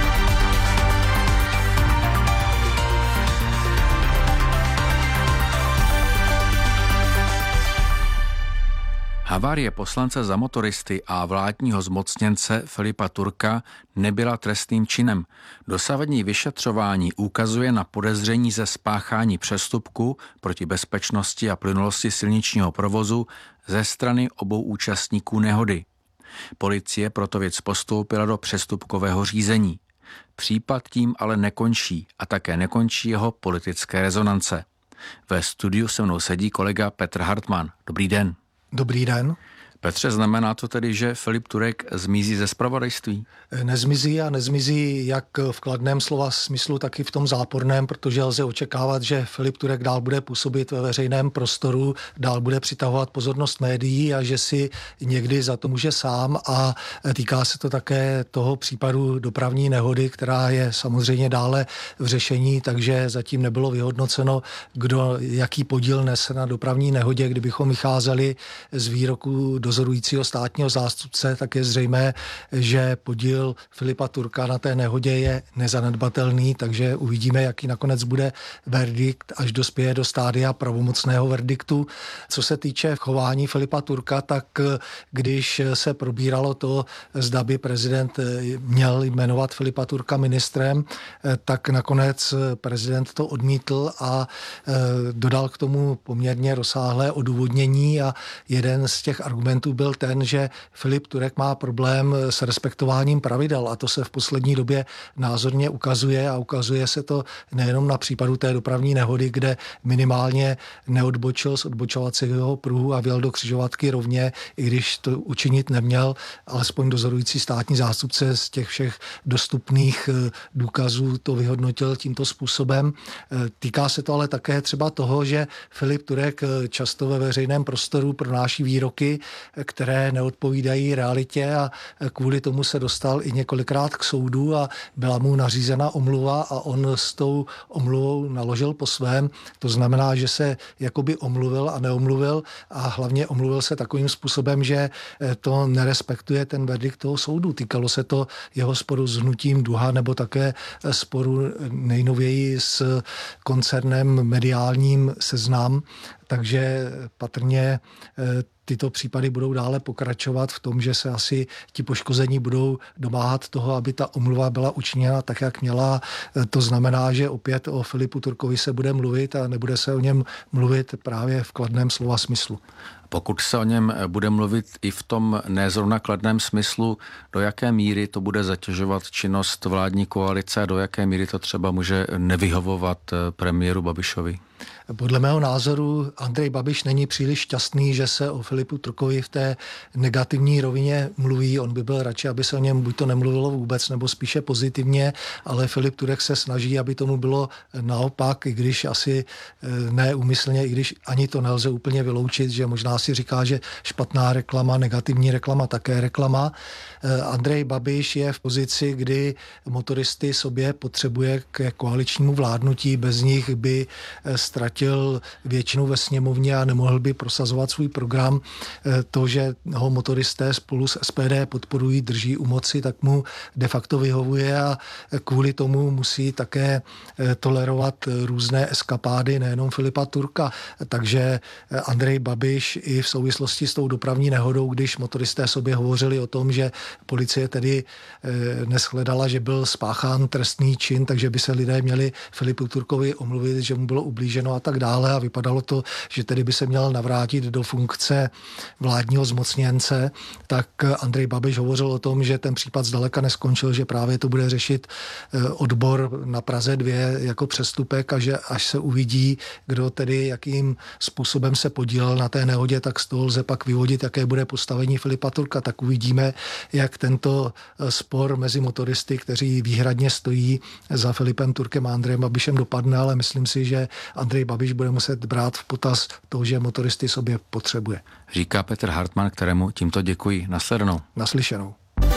Havárie poslance za motoristy a vládního zmocněnce Filipa Turka nebyla trestným činem. Dosavadní vyšetřování ukazuje na podezření ze spáchání přestupku proti bezpečnosti a plynulosti silničního provozu ze strany obou účastníků nehody. Policie proto věc postoupila do přestupkového řízení. Případ tím ale nekončí a také nekončí jeho politické rezonance. Ve studiu se mnou sedí kolega Petr Hartmann. Dobrý den. Dobrý den. Petře, znamená to tedy, že Filip Turek zmizí ze zpravodajství? Nezmizí a nezmizí jak v kladném slova smyslu, tak i v tom záporném, protože lze očekávat, že Filip Turek dál bude působit ve veřejném prostoru, dál bude přitahovat pozornost médií a že si někdy za to může sám, a týká se to také toho případu dopravní nehody, která je samozřejmě dále v řešení, takže zatím nebylo vyhodnoceno, kdo jaký podíl nese na dopravní nehodě. Kdybychom vycházeli z výroku dozorujícího státního zástupce, tak je zřejmé, že podíl Filipa Turka na té nehodě je nezanedbatelný, takže uvidíme, jaký nakonec bude verdikt, až dospěje do stádia pravomocného verdiktu. Co se týče chování Filipa Turka, tak když se probíralo to, zda by prezident měl jmenovat Filipa Turka ministrem, tak nakonec prezident to odmítl a dodal k tomu poměrně rozsáhlé odůvodnění, a jeden z těch argumentů byl ten, že Filip Turek má problém s respektováním pravidel, a to se v poslední době názorně ukazuje, a ukazuje se to nejenom na případu té dopravní nehody, kde minimálně neodbočil z odbočovacího pruhu a vjel do křižovatky rovně, i když to učinit neměl, alespoň dozorující státní zástupce z těch všech dostupných důkazů to vyhodnotil tímto způsobem. Týká se to ale také třeba toho, že Filip Turek často ve veřejném prostoru pronáší výroky, které neodpovídají realitě, a kvůli tomu se dostal i několikrát k soudu a byla mu nařízena omluva a on s tou omluvou naložil po svém. To znamená, že se jakoby omluvil a neomluvil, a hlavně omluvil se takovým způsobem, že to nerespektuje ten verdikt toho soudu. Týkalo se to jeho sporu s hnutím Duha nebo také sporu nejnověji s koncernem mediálním Seznam. Takže patrně tyto případy budou dále pokračovat v tom, že se asi ti poškození budou domáhat toho, aby ta omluva byla učiněna tak, jak měla. To znamená, že opět o Filipu Turkovi se bude mluvit a nebude se o něm mluvit právě v kladném slova smyslu. Pokud se o něm bude mluvit i v tom nezrovna kladném smyslu, do jaké míry to bude zatěžovat činnost vládní koalice a do jaké míry to třeba může nevyhovovat premiéru Babišovi? Podle mého názoru Andrej Babiš není příliš šťastný, že se o Filipu Turkovi v té negativní rovině mluví. On by byl radši, aby se o něm buď to nemluvilo vůbec, nebo spíše pozitivně, ale Filip Turek se snaží, aby tomu bylo naopak, i když asi neúmyslně, i když ani to nelze úplně vyloučit, že možná si říká, že špatná reklama, negativní reklama, také reklama. Andrej Babiš je v pozici, kdy motoristy sobě potřebuje k koaličnímu vládnutí, bez nich by ztratil většinu ve sněmovně a nemohl by prosazovat svůj program. To, že ho motoristé spolu s S P D podporují, drží u moci, tak mu de facto vyhovuje a kvůli tomu musí také tolerovat různé eskapády, nejenom Filipa Turka. Takže Andrej Babiš i v souvislosti s tou dopravní nehodou, když motoristé sobě hovořili o tom, že policie tedy neshledala, že byl spáchán trestný čin, takže by se lidé měli Filipu Turkovi omluvit, že mu bylo ublíženo a tak dále a vypadalo to, že tedy by se měl navrátit do funkce vládního zmocněnce, tak Andrej Babiš hovořil o tom, že ten případ zdaleka neskončil, že právě to bude řešit odbor na Praze dvě jako přestupek a že až se uvidí, kdo tedy jakým způsobem se podílel na té nehodě, tak z toho lze pak vyvodit, jaké bude postavení Filipa Turka. Tak uvidíme, jak tento spor mezi motoristy, kteří výhradně stojí za Filipem Turkem a Andrejem Babišem, dopadne, ale myslím si, že Andrej Babiš bude muset brát v potaz to, že motoristy sobě potřebuje. Říká Petr Hartmann, kterému tímto děkuji. Nasledanou. Naslyšenou.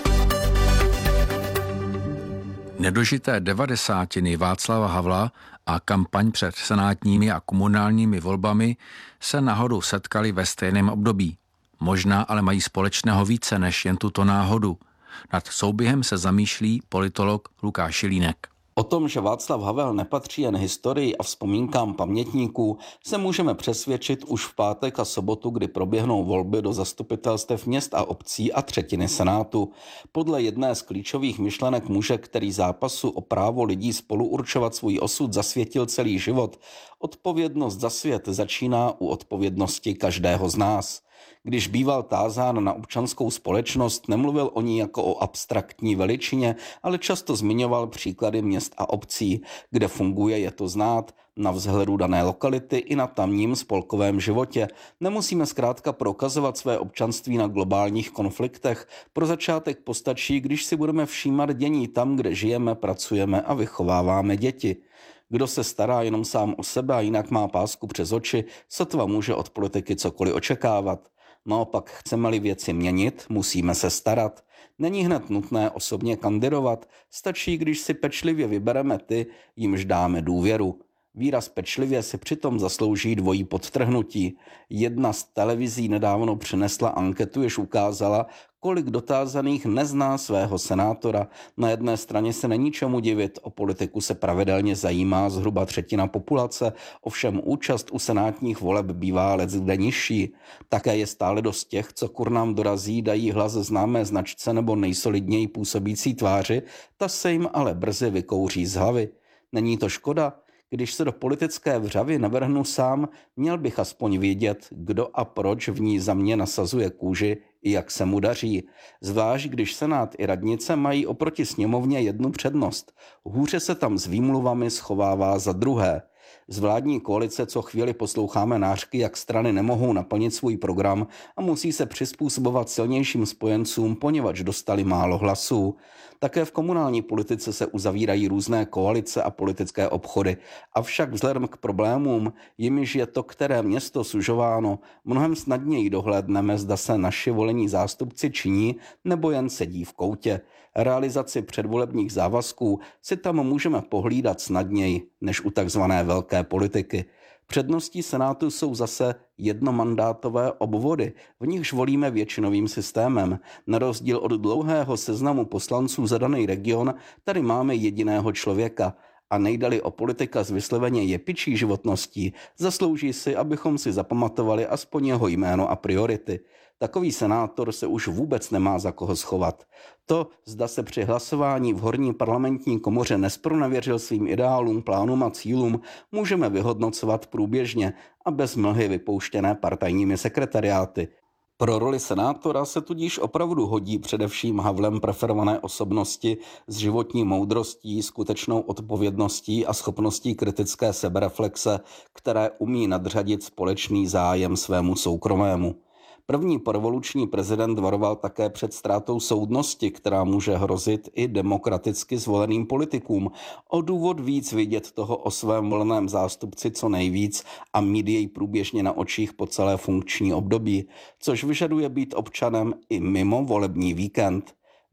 Nedožité devadesátiny Václava Havla a kampaň před senátními a komunálními volbami se náhodou setkali ve stejném období. Možná ale mají společného více než jen tuto náhodu. Nad souběhem se zamýšlí politolog Lukáš Jelínek. O tom, že Václav Havel nepatří jen historii a vzpomínkám pamětníků, se můžeme přesvědčit už v pátek a sobotu, kdy proběhnou volby do zastupitelstev měst a obcí a třetiny senátu. Podle jedné z klíčových myšlenek muže, který zápasu o právo lidí spolu určovat svůj osud zasvětil celý život, odpovědnost za svět začíná u odpovědnosti každého z nás. Když býval tázán na občanskou společnost, nemluvil o ní jako o abstraktní veličině, ale často zmiňoval příklady měst a obcí, kde funguje, je to znát, na vzhledu dané lokality i na tamním spolkovém životě. Nemusíme zkrátka prokazovat své občanství na globálních konfliktech. Pro začátek postačí, když si budeme všímat dění tam, kde žijeme, pracujeme a vychováváme děti. Kdo se stará jenom sám o sebe a jinak má pásku přes oči, sotva může od politiky cokoliv očekávat. Naopak, chceme-li věci měnit, musíme se starat. Není hned nutné osobně kandidovat, stačí, když si pečlivě vybereme ty, jimž dáme důvěru. Výraz pečlivě si přitom zaslouží dvojí podtrhnutí. Jedna z televizí nedávno přinesla anketu, jež ukázala, kolik dotázaných nezná svého senátora. Na jedné straně se není čemu divit, o politiku se pravidelně zajímá zhruba třetina populace, ovšem účast u senátních voleb bývá leckde nižší. Také je stále dost těch, co kur nám dorazí, dají hlas známé značce nebo nejsolidněji působící tváři, ta se jim ale brzy vykouří z hlavy. Není to škoda? Když se do politické vřavy navrhnu sám, měl bych aspoň vědět, kdo a proč v ní za mě nasazuje kůži i jak se mu daří. Zvlášť, když senát i radnice mají oproti sněmovně jednu přednost. Hůře se tam s výmluvami schovává za druhé. Z vládní koalice co chvíli posloucháme nářky, jak strany nemohou naplnit svůj program a musí se přizpůsobovat silnějším spojencům, poněvadž dostali málo hlasů. Také v komunální politice se uzavírají různé koalice a politické obchody. Avšak vzhledem k problémům, jimiž je to které město sužováno, mnohem snadněji dohlédneme, zda se naši volení zástupci činí nebo jen sedí v koutě. Realizaci předvolebních závazků si tam můžeme pohlídat snadněji než u takzvané velké politiky. Předností senátu jsou zase jednomandátové obvody, v nichž volíme většinovým systémem. Na rozdíl od dlouhého seznamu poslanců za daný region, tady máme jediného člověka. A nejdali o politika s vysloveně jepičí životností, zaslouží si, abychom si zapamatovali aspoň jeho jméno a priority. Takový senátor se už vůbec nemá za koho schovat. To, zda se při hlasování v horní parlamentní komoře nespronevěřil svým ideálům, plánům a cílům, můžeme vyhodnocovat průběžně a bez mlhy vypouštěné partajními sekretariáty. Pro roli senátora se tudíž opravdu hodí především Havlem preferované osobnosti s životní moudrostí, skutečnou odpovědností a schopností kritické sebereflexe, které umí nadřadit společný zájem svému soukromému. První porevoluční prezident varoval také před ztrátou soudnosti, která může hrozit i demokraticky zvoleným politikům. O důvod víc vidět toho o svém voleném zástupci co nejvíc a mít jej průběžně na očích po celé funkční období, což vyžaduje být občanem i mimo volební víkend.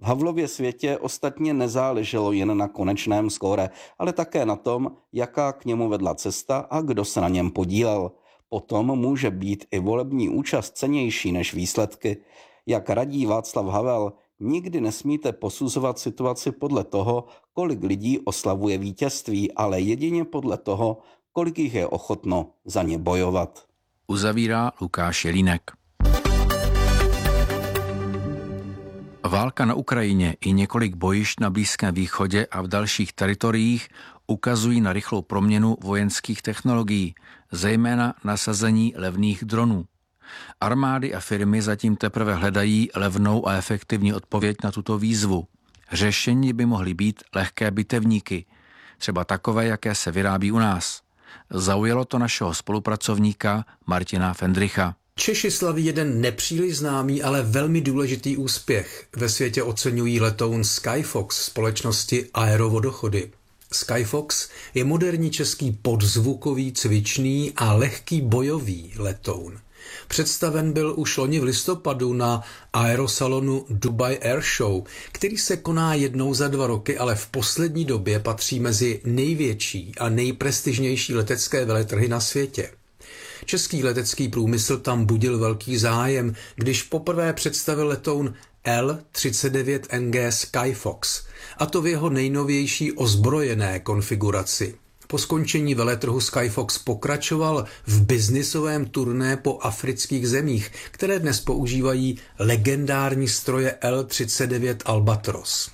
V Havlově světě ostatně nezáleželo jen na konečném skóre, ale také na tom, jaká k němu vedla cesta a kdo se na něm podílel. Potom může být i volební účast cennější než výsledky. Jak radí Václav Havel, nikdy nesmíte posuzovat situaci podle toho, kolik lidí oslavuje vítězství, ale jedině podle toho, kolik jich je ochotno za ně bojovat. Uzavírá Lukáš Jelínek. Válka na Ukrajině i několik bojišť na Blízkém východě a v dalších teritoriích ukazují na rychlou proměnu vojenských technologií, zejména nasazení levných dronů. Armády a firmy zatím teprve hledají levnou a efektivní odpověď na tuto výzvu. Řešení by mohly být lehké bitevníky, třeba takové, jaké se vyrábí u nás. Zaujalo to našeho spolupracovníka Martina Fendricha. Češi slaví jeden nepříliš známý, ale velmi důležitý úspěch. Ve světě oceňují letoun Skyfox společnosti Aerovodochody. Skyfox je moderní český podzvukový, cvičný a lehký bojový letoun. Představen byl už loni v listopadu na aerosalonu Dubai Air Show, který se koná jednou za dva roky, ale v poslední době patří mezi největší a nejprestižnější letecké veletrhy na světě. Český letecký průmysl tam budil velký zájem, když poprvé představil letoun L třicet devět N G Skyfox, a to v jeho nejnovější ozbrojené konfiguraci. Po skončení veletrhu Skyfox pokračoval v biznisovém turné po afrických zemích, které dnes používají legendární stroje L třicet devět Albatros.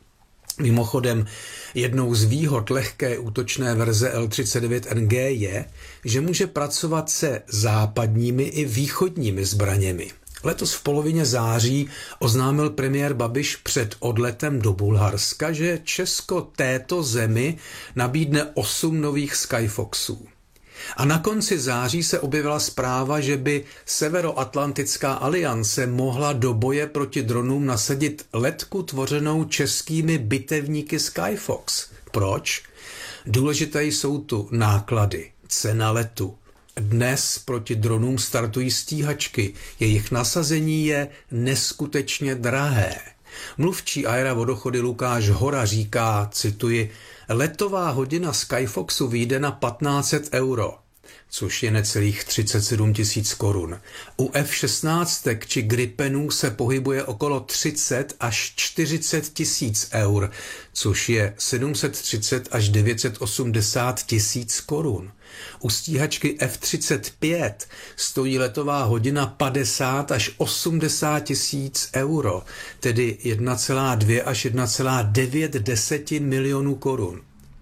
Mimochodem, jednou z výhod lehké útočné verze L třicet devět N G je, že může pracovat se západními i východními zbraněmi. Letos v polovině září oznámil premiér Babiš před odletem do Bulharska, že Česko této zemi nabídne osm nových Skyfoxů. A na konci září se objevila zpráva, že by Severoatlantická aliance mohla do boje proti dronům nasadit letku tvořenou českými bitevníky Skyfox. Proč? Důležité jsou tu náklady, cena letu. Dnes proti dronům startují stíhačky, jejich nasazení je neskutečně drahé. Mluvčí Aerovodochody Lukáš Hora říká, cituji, letová hodina Skyfoxu vyjde na patnáct set euro, což je necelých třicet sedm tisíc korun. U F šestnáct či Gripenů se pohybuje okolo třicet až čtyřicet tisíc eur, což je sedm set třicet až devět set osmdesát tisíc korun. U stíhačky F třicet pět stojí letová hodina padesát až osmdesát tisíc euro, tedy jedna celá dvě až jedna celá devět desetin milionů korun.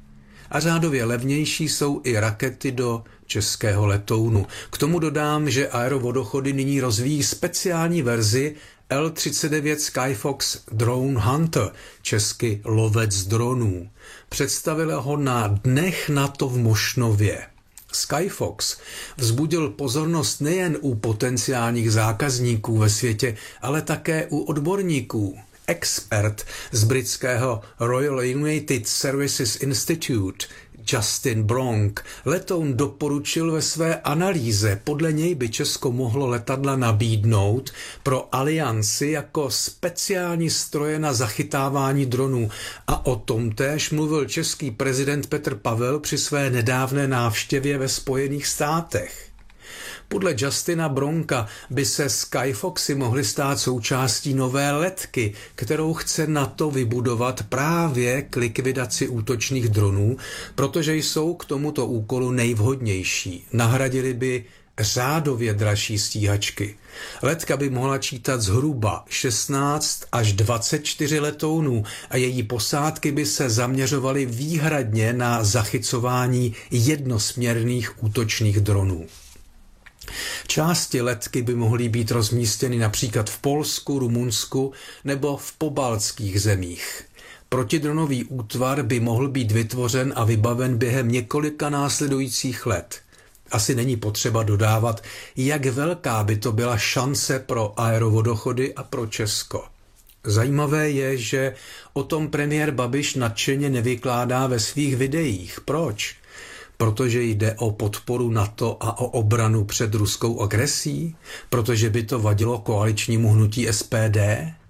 A řádově levnější jsou i rakety do českého letounu. K tomu dodám, že Aerovodochody nyní rozvíjí speciální verzi L třicet devět Skyfox Drone Hunter, česky lovec dronů. Představila ho na dnech NATO v Mošnově. Skyfox vzbudil pozornost nejen u potenciálních zákazníků ve světě, ale také u odborníků. Expert z britského Royal United Services Institute Justin Bronk letoun doporučil ve své analýze. Podle něj by Česko mohlo letadla nabídnout pro alianci jako speciální stroje na zachytávání dronů. A o tom též mluvil český prezident Petr Pavel při své nedávné návštěvě ve Spojených státech. Podle Justina Bronka by se Skyfoxy mohly stát součástí nové letky, kterou chce NATO vybudovat právě k likvidaci útočných dronů, protože jsou k tomuto úkolu nejvhodnější. Nahradili by řádově dražší stíhačky. Letka by mohla čítat zhruba šestnáct až dvacet čtyři letounů a její posádky by se zaměřovaly výhradně na zachycování jednosměrných útočných dronů. Části letky by mohly být rozmístěny například v Polsku, Rumunsku nebo v pobaltských zemích. Protidronový útvar by mohl být vytvořen a vybaven během několika následujících let. Asi není potřeba dodávat, jak velká by to byla šance pro Aerovodochody a pro Česko. Zajímavé je, že o tom premiér Babiš nadšeně nevykládá ve svých videích. Proč? Protože jde o podporu NATO a o obranu před ruskou agresí? Protože by to vadilo koaličnímu hnutí S P D?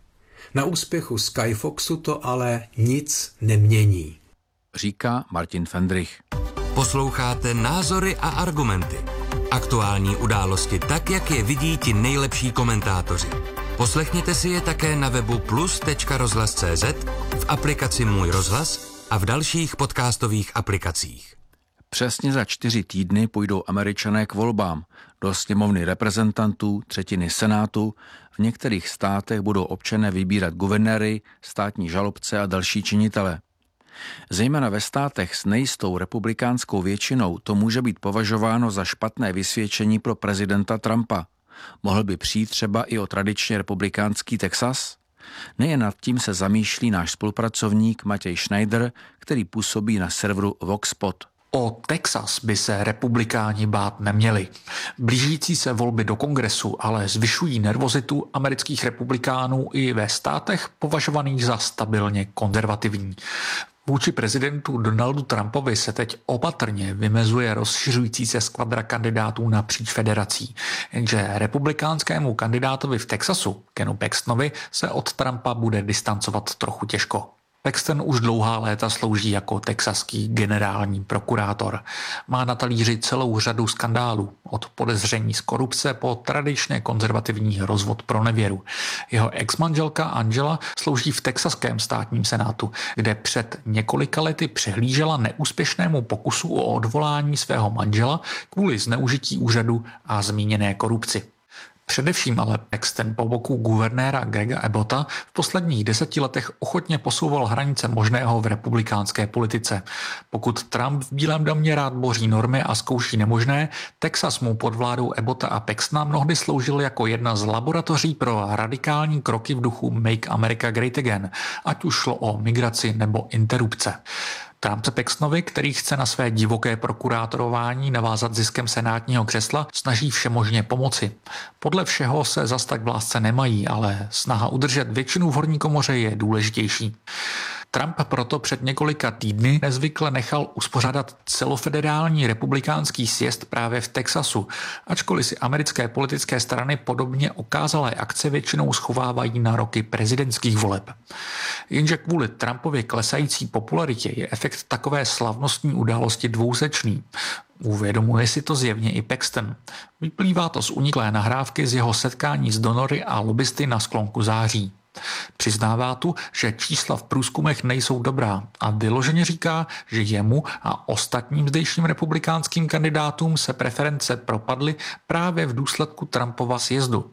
Na úspěchu Skyfoxu to ale nic nemění. Říká Martin Fendrich. Posloucháte Názory a argumenty. Aktuální události tak, jak je vidí ti nejlepší komentátoři. Poslechněte si je také na webu plus tečka rozhlas tečka cé zet, v aplikaci Můj rozhlas a v dalších podcastových aplikacích. Přesně za čtyři týdny půjdou Američané k volbám. Do sněmovny reprezentantů, třetiny senátu. V některých státech budou občané vybírat guvernéry, státní žalobce a další činitele. Zejména ve státech s nejistou republikánskou většinou to může být považováno za špatné vysvědčení pro prezidenta Trumpa. Mohl by přijít třeba i o tradičně republikánský Texas? Nejen nad tím se zamýšlí náš spolupracovník Matěj Schneider, který působí na serveru Voxpot. O Texas by se republikáni bát neměli. Blížící se volby do kongresu ale zvyšují nervozitu amerických republikánů i ve státech považovaných za stabilně konzervativní. Vůči prezidentu Donaldu Trumpovi se teď opatrně vymezuje rozšiřující se skvadra kandidátů napříč federací, jenže republikánskému kandidátovi v Texasu, Kenu Paxtonovi, se od Trumpa bude distancovat trochu těžko. Paxton už dlouhá léta slouží jako texaský generální prokurátor. Má na talíři celou řadu skandálů, od podezření z korupce po tradičně konzervativní rozvod pro nevěru. Jeho exmanželka Angela slouží v texaském státním senátu, kde před několika lety přehlížela neúspěšnému pokusu o odvolání svého manžela kvůli zneužití úřadu a zmíněné korupci. Především ale Paxton po boku guvernéra Grega Abbotta v posledních deseti letech ochotně posouval hranice možného v republikánské politice. Pokud Trump v Bílém domě rád boří normy a zkouší nemožné, Texas mu pod vládou Abbotta a Paxtona mnohdy sloužil jako jedna z laboratoří pro radikální kroky v duchu Make America Great Again, ať už šlo o migraci nebo interrupce. Trump se Paxtonovi, který chce na své divoké prokurátorování navázat ziskem senátního křesla, snaží všemožně pomoci. Podle všeho se zas tak v lásce nemají, ale snaha udržet většinu v horní komoře je důležitější. Trump proto před několika týdny nezvykle nechal uspořádat celofederální republikánský sjezd právě v Texasu, ačkoliv si americké politické strany podobně okázalé akce většinou schovávají na roky prezidentských voleb. Jenže kvůli Trumpově klesající popularitě je efekt takové slavnostní události dvousečný. Uvědomuje si to zjevně i Paxton. Vyplývá to z uniklé nahrávky z jeho setkání s donory a lobbysty na sklonku září. Přiznává tu, že čísla v průzkumech nejsou dobrá a vyloženě říká, že jemu a ostatním zdejším republikánským kandidátům se preference propadly právě v důsledku Trumpova sjezdu.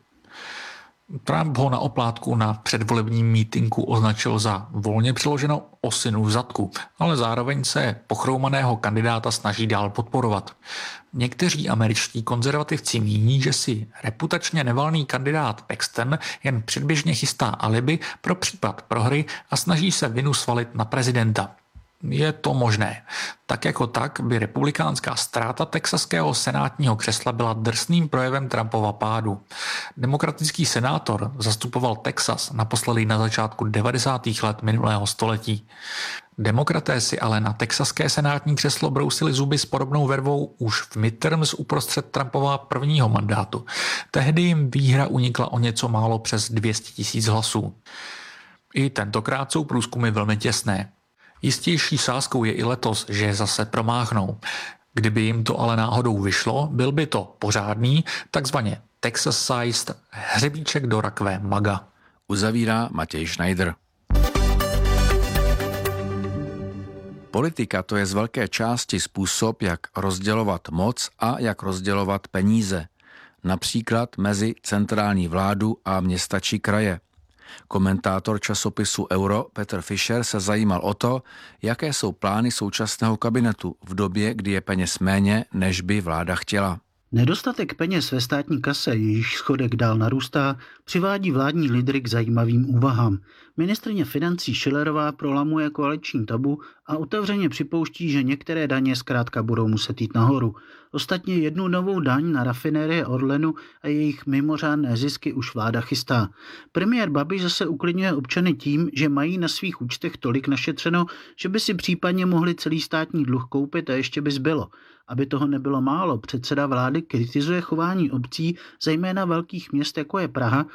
Trump ho na oplátku na předvolebním mítinku označil za volně přeloženo osinu v zadku, ale zároveň se pochroumaného kandidáta snaží dál podporovat. Někteří američtí konzervativci míní, že si reputačně nevalný kandidát Paxton jen předběžně chystá alibi pro případ prohry a snaží se vinu svalit na prezidenta. Je to možné. Tak jako tak by republikánská ztráta texaského senátního křesla byla drsným projevem Trumpova pádu. Demokratický senátor zastupoval Texas naposledy na začátku devadesátých let minulého století. Demokraté si ale na texaské senátní křeslo brousili zuby s podobnou vervou už v midterms uprostřed Trumpova prvního mandátu. Tehdy jim výhra unikla o něco málo přes dvě stě tisíc hlasů. I tentokrát jsou průzkumy velmi těsné. Jistější sázkou je i letos, že zase promáchnou. Kdyby jim to ale náhodou vyšlo, byl by to pořádný, takzvaně Texas-sized hřebíček do rakve maga. Uzavírá Matěj Schneider. Politika to je z velké části způsob, jak rozdělovat moc a jak rozdělovat peníze. Například mezi centrální vládu a města či kraje. Komentátor časopisu Euro Petr Fischer se zajímal o to, jaké jsou plány současného kabinetu v době, kdy je peněz méně, než by vláda chtěla. Nedostatek peněz ve státní kase, jejíž schodek dál narůstá, přivádí vládní lídry k zajímavým úvahám. Ministryně financí Schillerová prolamuje koaliční tabu a otevřeně připouští, že některé daně zkrátka budou muset jít nahoru. Ostatně jednu novou daň na rafinérie Orlenu a jejich mimořádné zisky už vláda chystá. Premiér Babiš zase uklidňuje občany tím, že mají na svých účtech tolik našetřeno, že by si případně mohli celý státní dluh koupit a ještě by zbylo. Aby toho nebylo málo, předseda vlády kritizuje chování obcí, zejména velkých měst, jako je Praha,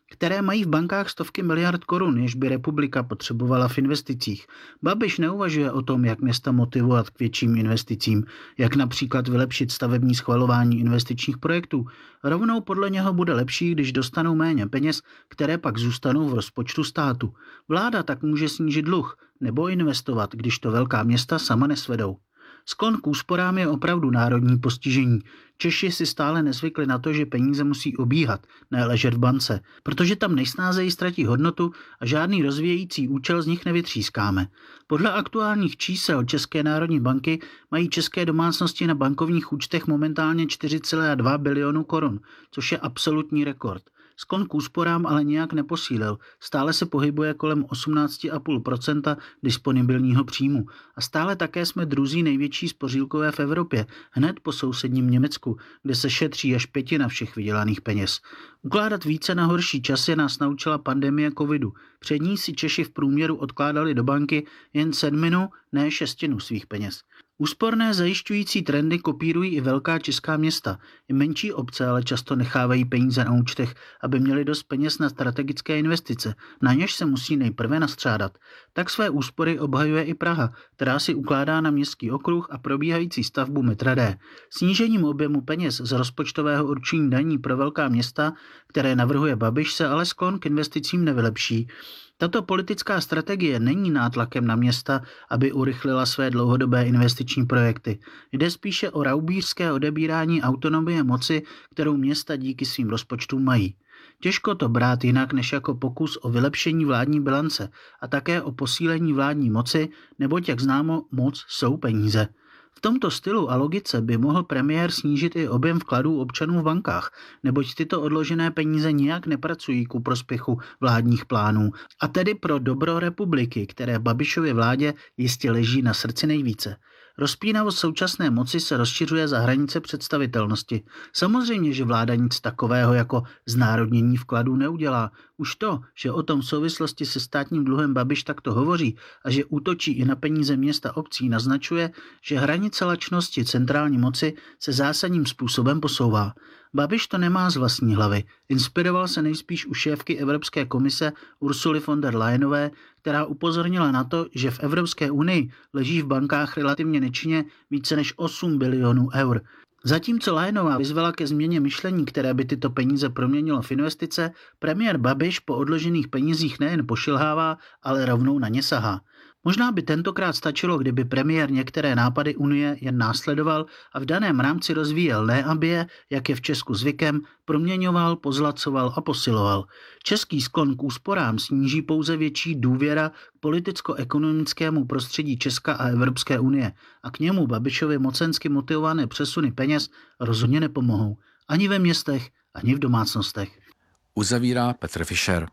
které mají v bankách stovky miliard korun, jež by republika potřebovala v investicích. Babiš neuvažuje o tom, jak města motivovat k větším investicím, jak například vylepšit stavební schvalování investičních projektů. Rovnou podle něho bude lepší, když dostanou méně peněz, které pak zůstanou v rozpočtu státu. Vláda tak může snížit dluh nebo investovat, když to velká města sama nesvedou. Sklon k úsporám je opravdu národní postižení. Češi si stále nezvykli na to, že peníze musí obíhat, ne ležet v bance, protože tam nejsnázeji ztratí hodnotu a žádný rozvíjející účel z nich nevytřískáme. Podle aktuálních čísel České národní banky mají české domácnosti na bankovních účtech momentálně čtyři celé dva bilionu korun, což je absolutní rekord. Sklon k úsporám ale nijak neposílil, stále se pohybuje kolem osmnáct celá pět procenta disponibilního příjmu a stále také jsme druzí největší spořílkové v Evropě, hned po sousedním Německu, kde se šetří až pětina všech vydělaných peněz. Ukládat více na horší časy nás naučila pandemie covidu. Před ní si Češi v průměru odkládali do banky jen sedminu, ne šestinu svých peněz. Úsporné zajišťující trendy kopírují i velká česká města. I menší obce ale často nechávají peníze na účtech, aby měli dost peněz na strategické investice, na něž se musí nejprve nastřádat. Tak své úspory obhajuje i Praha, která si ukládá na městský okruh a probíhající stavbu metra D. Snížením objemu peněz z rozpočtového určení daní pro velká města, které navrhuje Babiš, se ale sklon k investicím nevylepší. Tato politická strategie není nátlakem na města, aby urychlila své dlouhodobé investiční projekty. Jde spíše o raubířské odebírání autonomie moci, kterou města díky svým rozpočtům mají. Těžko to brát jinak než jako pokus o vylepšení vládní bilance a také o posílení vládní moci, neboť jak známo, moc jsou peníze. V tomto stylu a logice by mohl premiér snížit i objem vkladů občanů v bankách, neboť tyto odložené peníze nijak nepracují ku prospěchu vládních plánů, a tedy pro dobro republiky, které Babišově vládě jistě leží na srdci nejvíce. Rozpínavost současné moci se rozšiřuje za hranice představitelnosti. Samozřejmě, že vláda nic takového jako znárodnění vkladů neudělá. Už to, že o tom v souvislosti se státním dluhem Babiš takto hovoří a že útočí i na peníze města obcí, naznačuje, že hranice lačnosti centrální moci se zásadním způsobem posouvá. Babiš to nemá z vlastní hlavy. Inspiroval se nejspíš u šéfky Evropské komise Ursuly von der Leyenové, která upozornila na to, že v Evropské unii leží v bankách relativně nečinně více než osm bilionů eur. Zatímco Leyenová vyzvala ke změně myšlení, které by tyto peníze proměnilo v investice, premiér Babiš po odložených penězích nejen pošilhává, ale rovnou na ně sahá. Možná by tentokrát stačilo, kdyby premiér některé nápady Unie jen následoval a v daném rámci rozvíjel, ne aby je, jak je v Česku zvykem, proměňoval, pozlacoval a posiloval. Český sklon k úsporám sníží pouze větší důvěra k politicko-ekonomickému prostředí Česka a Evropské unie a k němu Babišově mocensky motivované přesuny peněz rozhodně nepomohou. Ani ve městech, ani v domácnostech. Uzavírá Petr Fischer.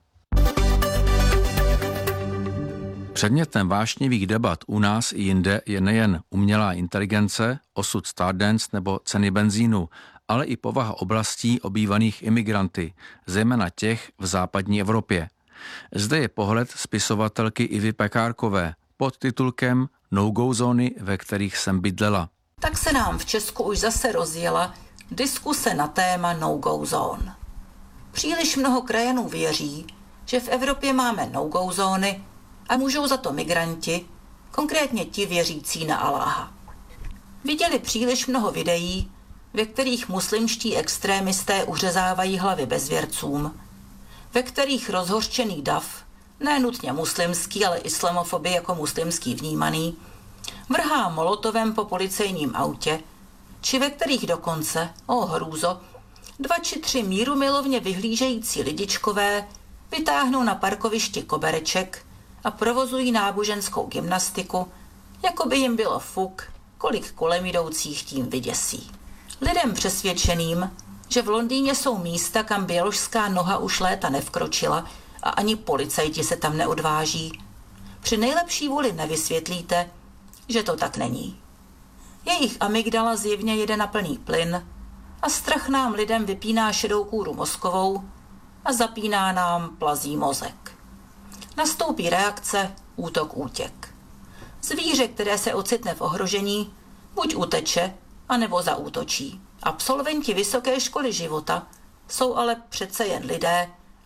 Předmětem vášnivých debat u nás i jinde je nejen umělá inteligence, osud Stardance nebo ceny benzínu, ale i povaha oblastí obývaných imigranty, zejména těch v západní Evropě. Zde je pohled spisovatelky Ivy Pekárkové pod titulkem No-go zóny, ve kterých jsem bydlela. Tak se nám v Česku už zase rozjela diskuse na téma no-go zón. Příliš mnoho krajanů věří, že v Evropě máme no-go zóny a můžou za to migranti, konkrétně ti věřící na Aláha. Viděli příliš mnoho videí, ve kterých muslimští extrémisté uřezávají hlavy bezvěrcům, ve kterých rozhořčený dav, ne nutně muslimský, ale islamofoby jako muslimský vnímaný, vrhá molotovem po policejním autě, či ve kterých dokonce, o hrůzo, dva či tři mírumilovně vyhlížející lidičkové vytáhnou na parkovišti kobereček a provozují náboženskou gymnastiku, jako by jim bylo fuk, kolik kolem jdoucích tím vyděsí. Lidem přesvědčeným, že v Londýně jsou místa, kam běložská noha už léta nevkročila a ani policajti se tam neodváží, při nejlepší vůli nevysvětlíte, že to tak není. Jejich amygdala zjevně jede na plný plyn a strach nám lidem vypíná šedou kůru mozkovou a zapíná nám plazí mozek. Nastoupí reakce útok útěk. Zvíře, které se ocitne v ohrožení, buď uteče, anebo zaútočí. Absolventi vysoké školy života jsou ale přece jen lidé a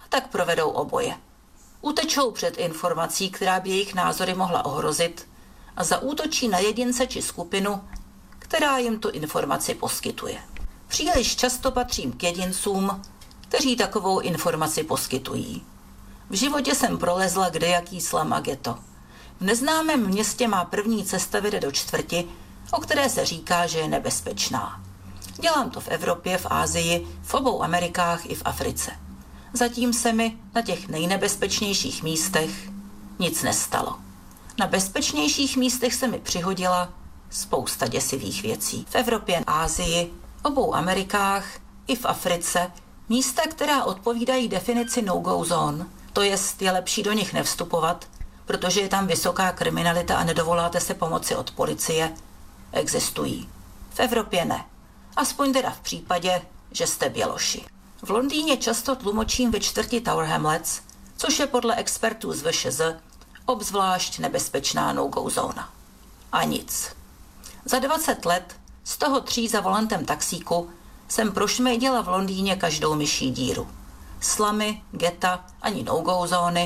tak provedou oboje. Utečou před informací, která by jejich názory mohla ohrozit, a zaútočí na jedince či skupinu, která jim tu informaci poskytuje. Příliš často patřím k jedincům, kteří takovou informaci poskytují. V životě jsem prolezla kdejaký slam a ghetto. V neznámém městě má první cesta vede do čtvrti, o které se říká, že je nebezpečná. Dělám to v Evropě, v Asii, v obou Amerikách i v Africe. Zatím se mi na těch nejnebezpečnějších místech nic nestalo. Na bezpečnějších místech se mi přihodila spousta děsivých věcí. V Evropě, Asii, obou Amerikách i v Africe místa, která odpovídají definici no-go zone, to jest je lepší do nich nevstupovat, protože je tam vysoká kriminalita a nedovoláte se pomoci od policie, existují. V Evropě ne. Aspoň teda v případě, že jste běloši. V Londýně často tlumočím ve čtvrti Tower Hamlets, což je podle expertů z V Š Z obzvlášť nebezpečná no-go zóna. A nic. Za dvacet let, z toho tří za volantem taxíku, jsem prošmejdila v Londýně každou myší díru. Slamy, geta ani no-go zóny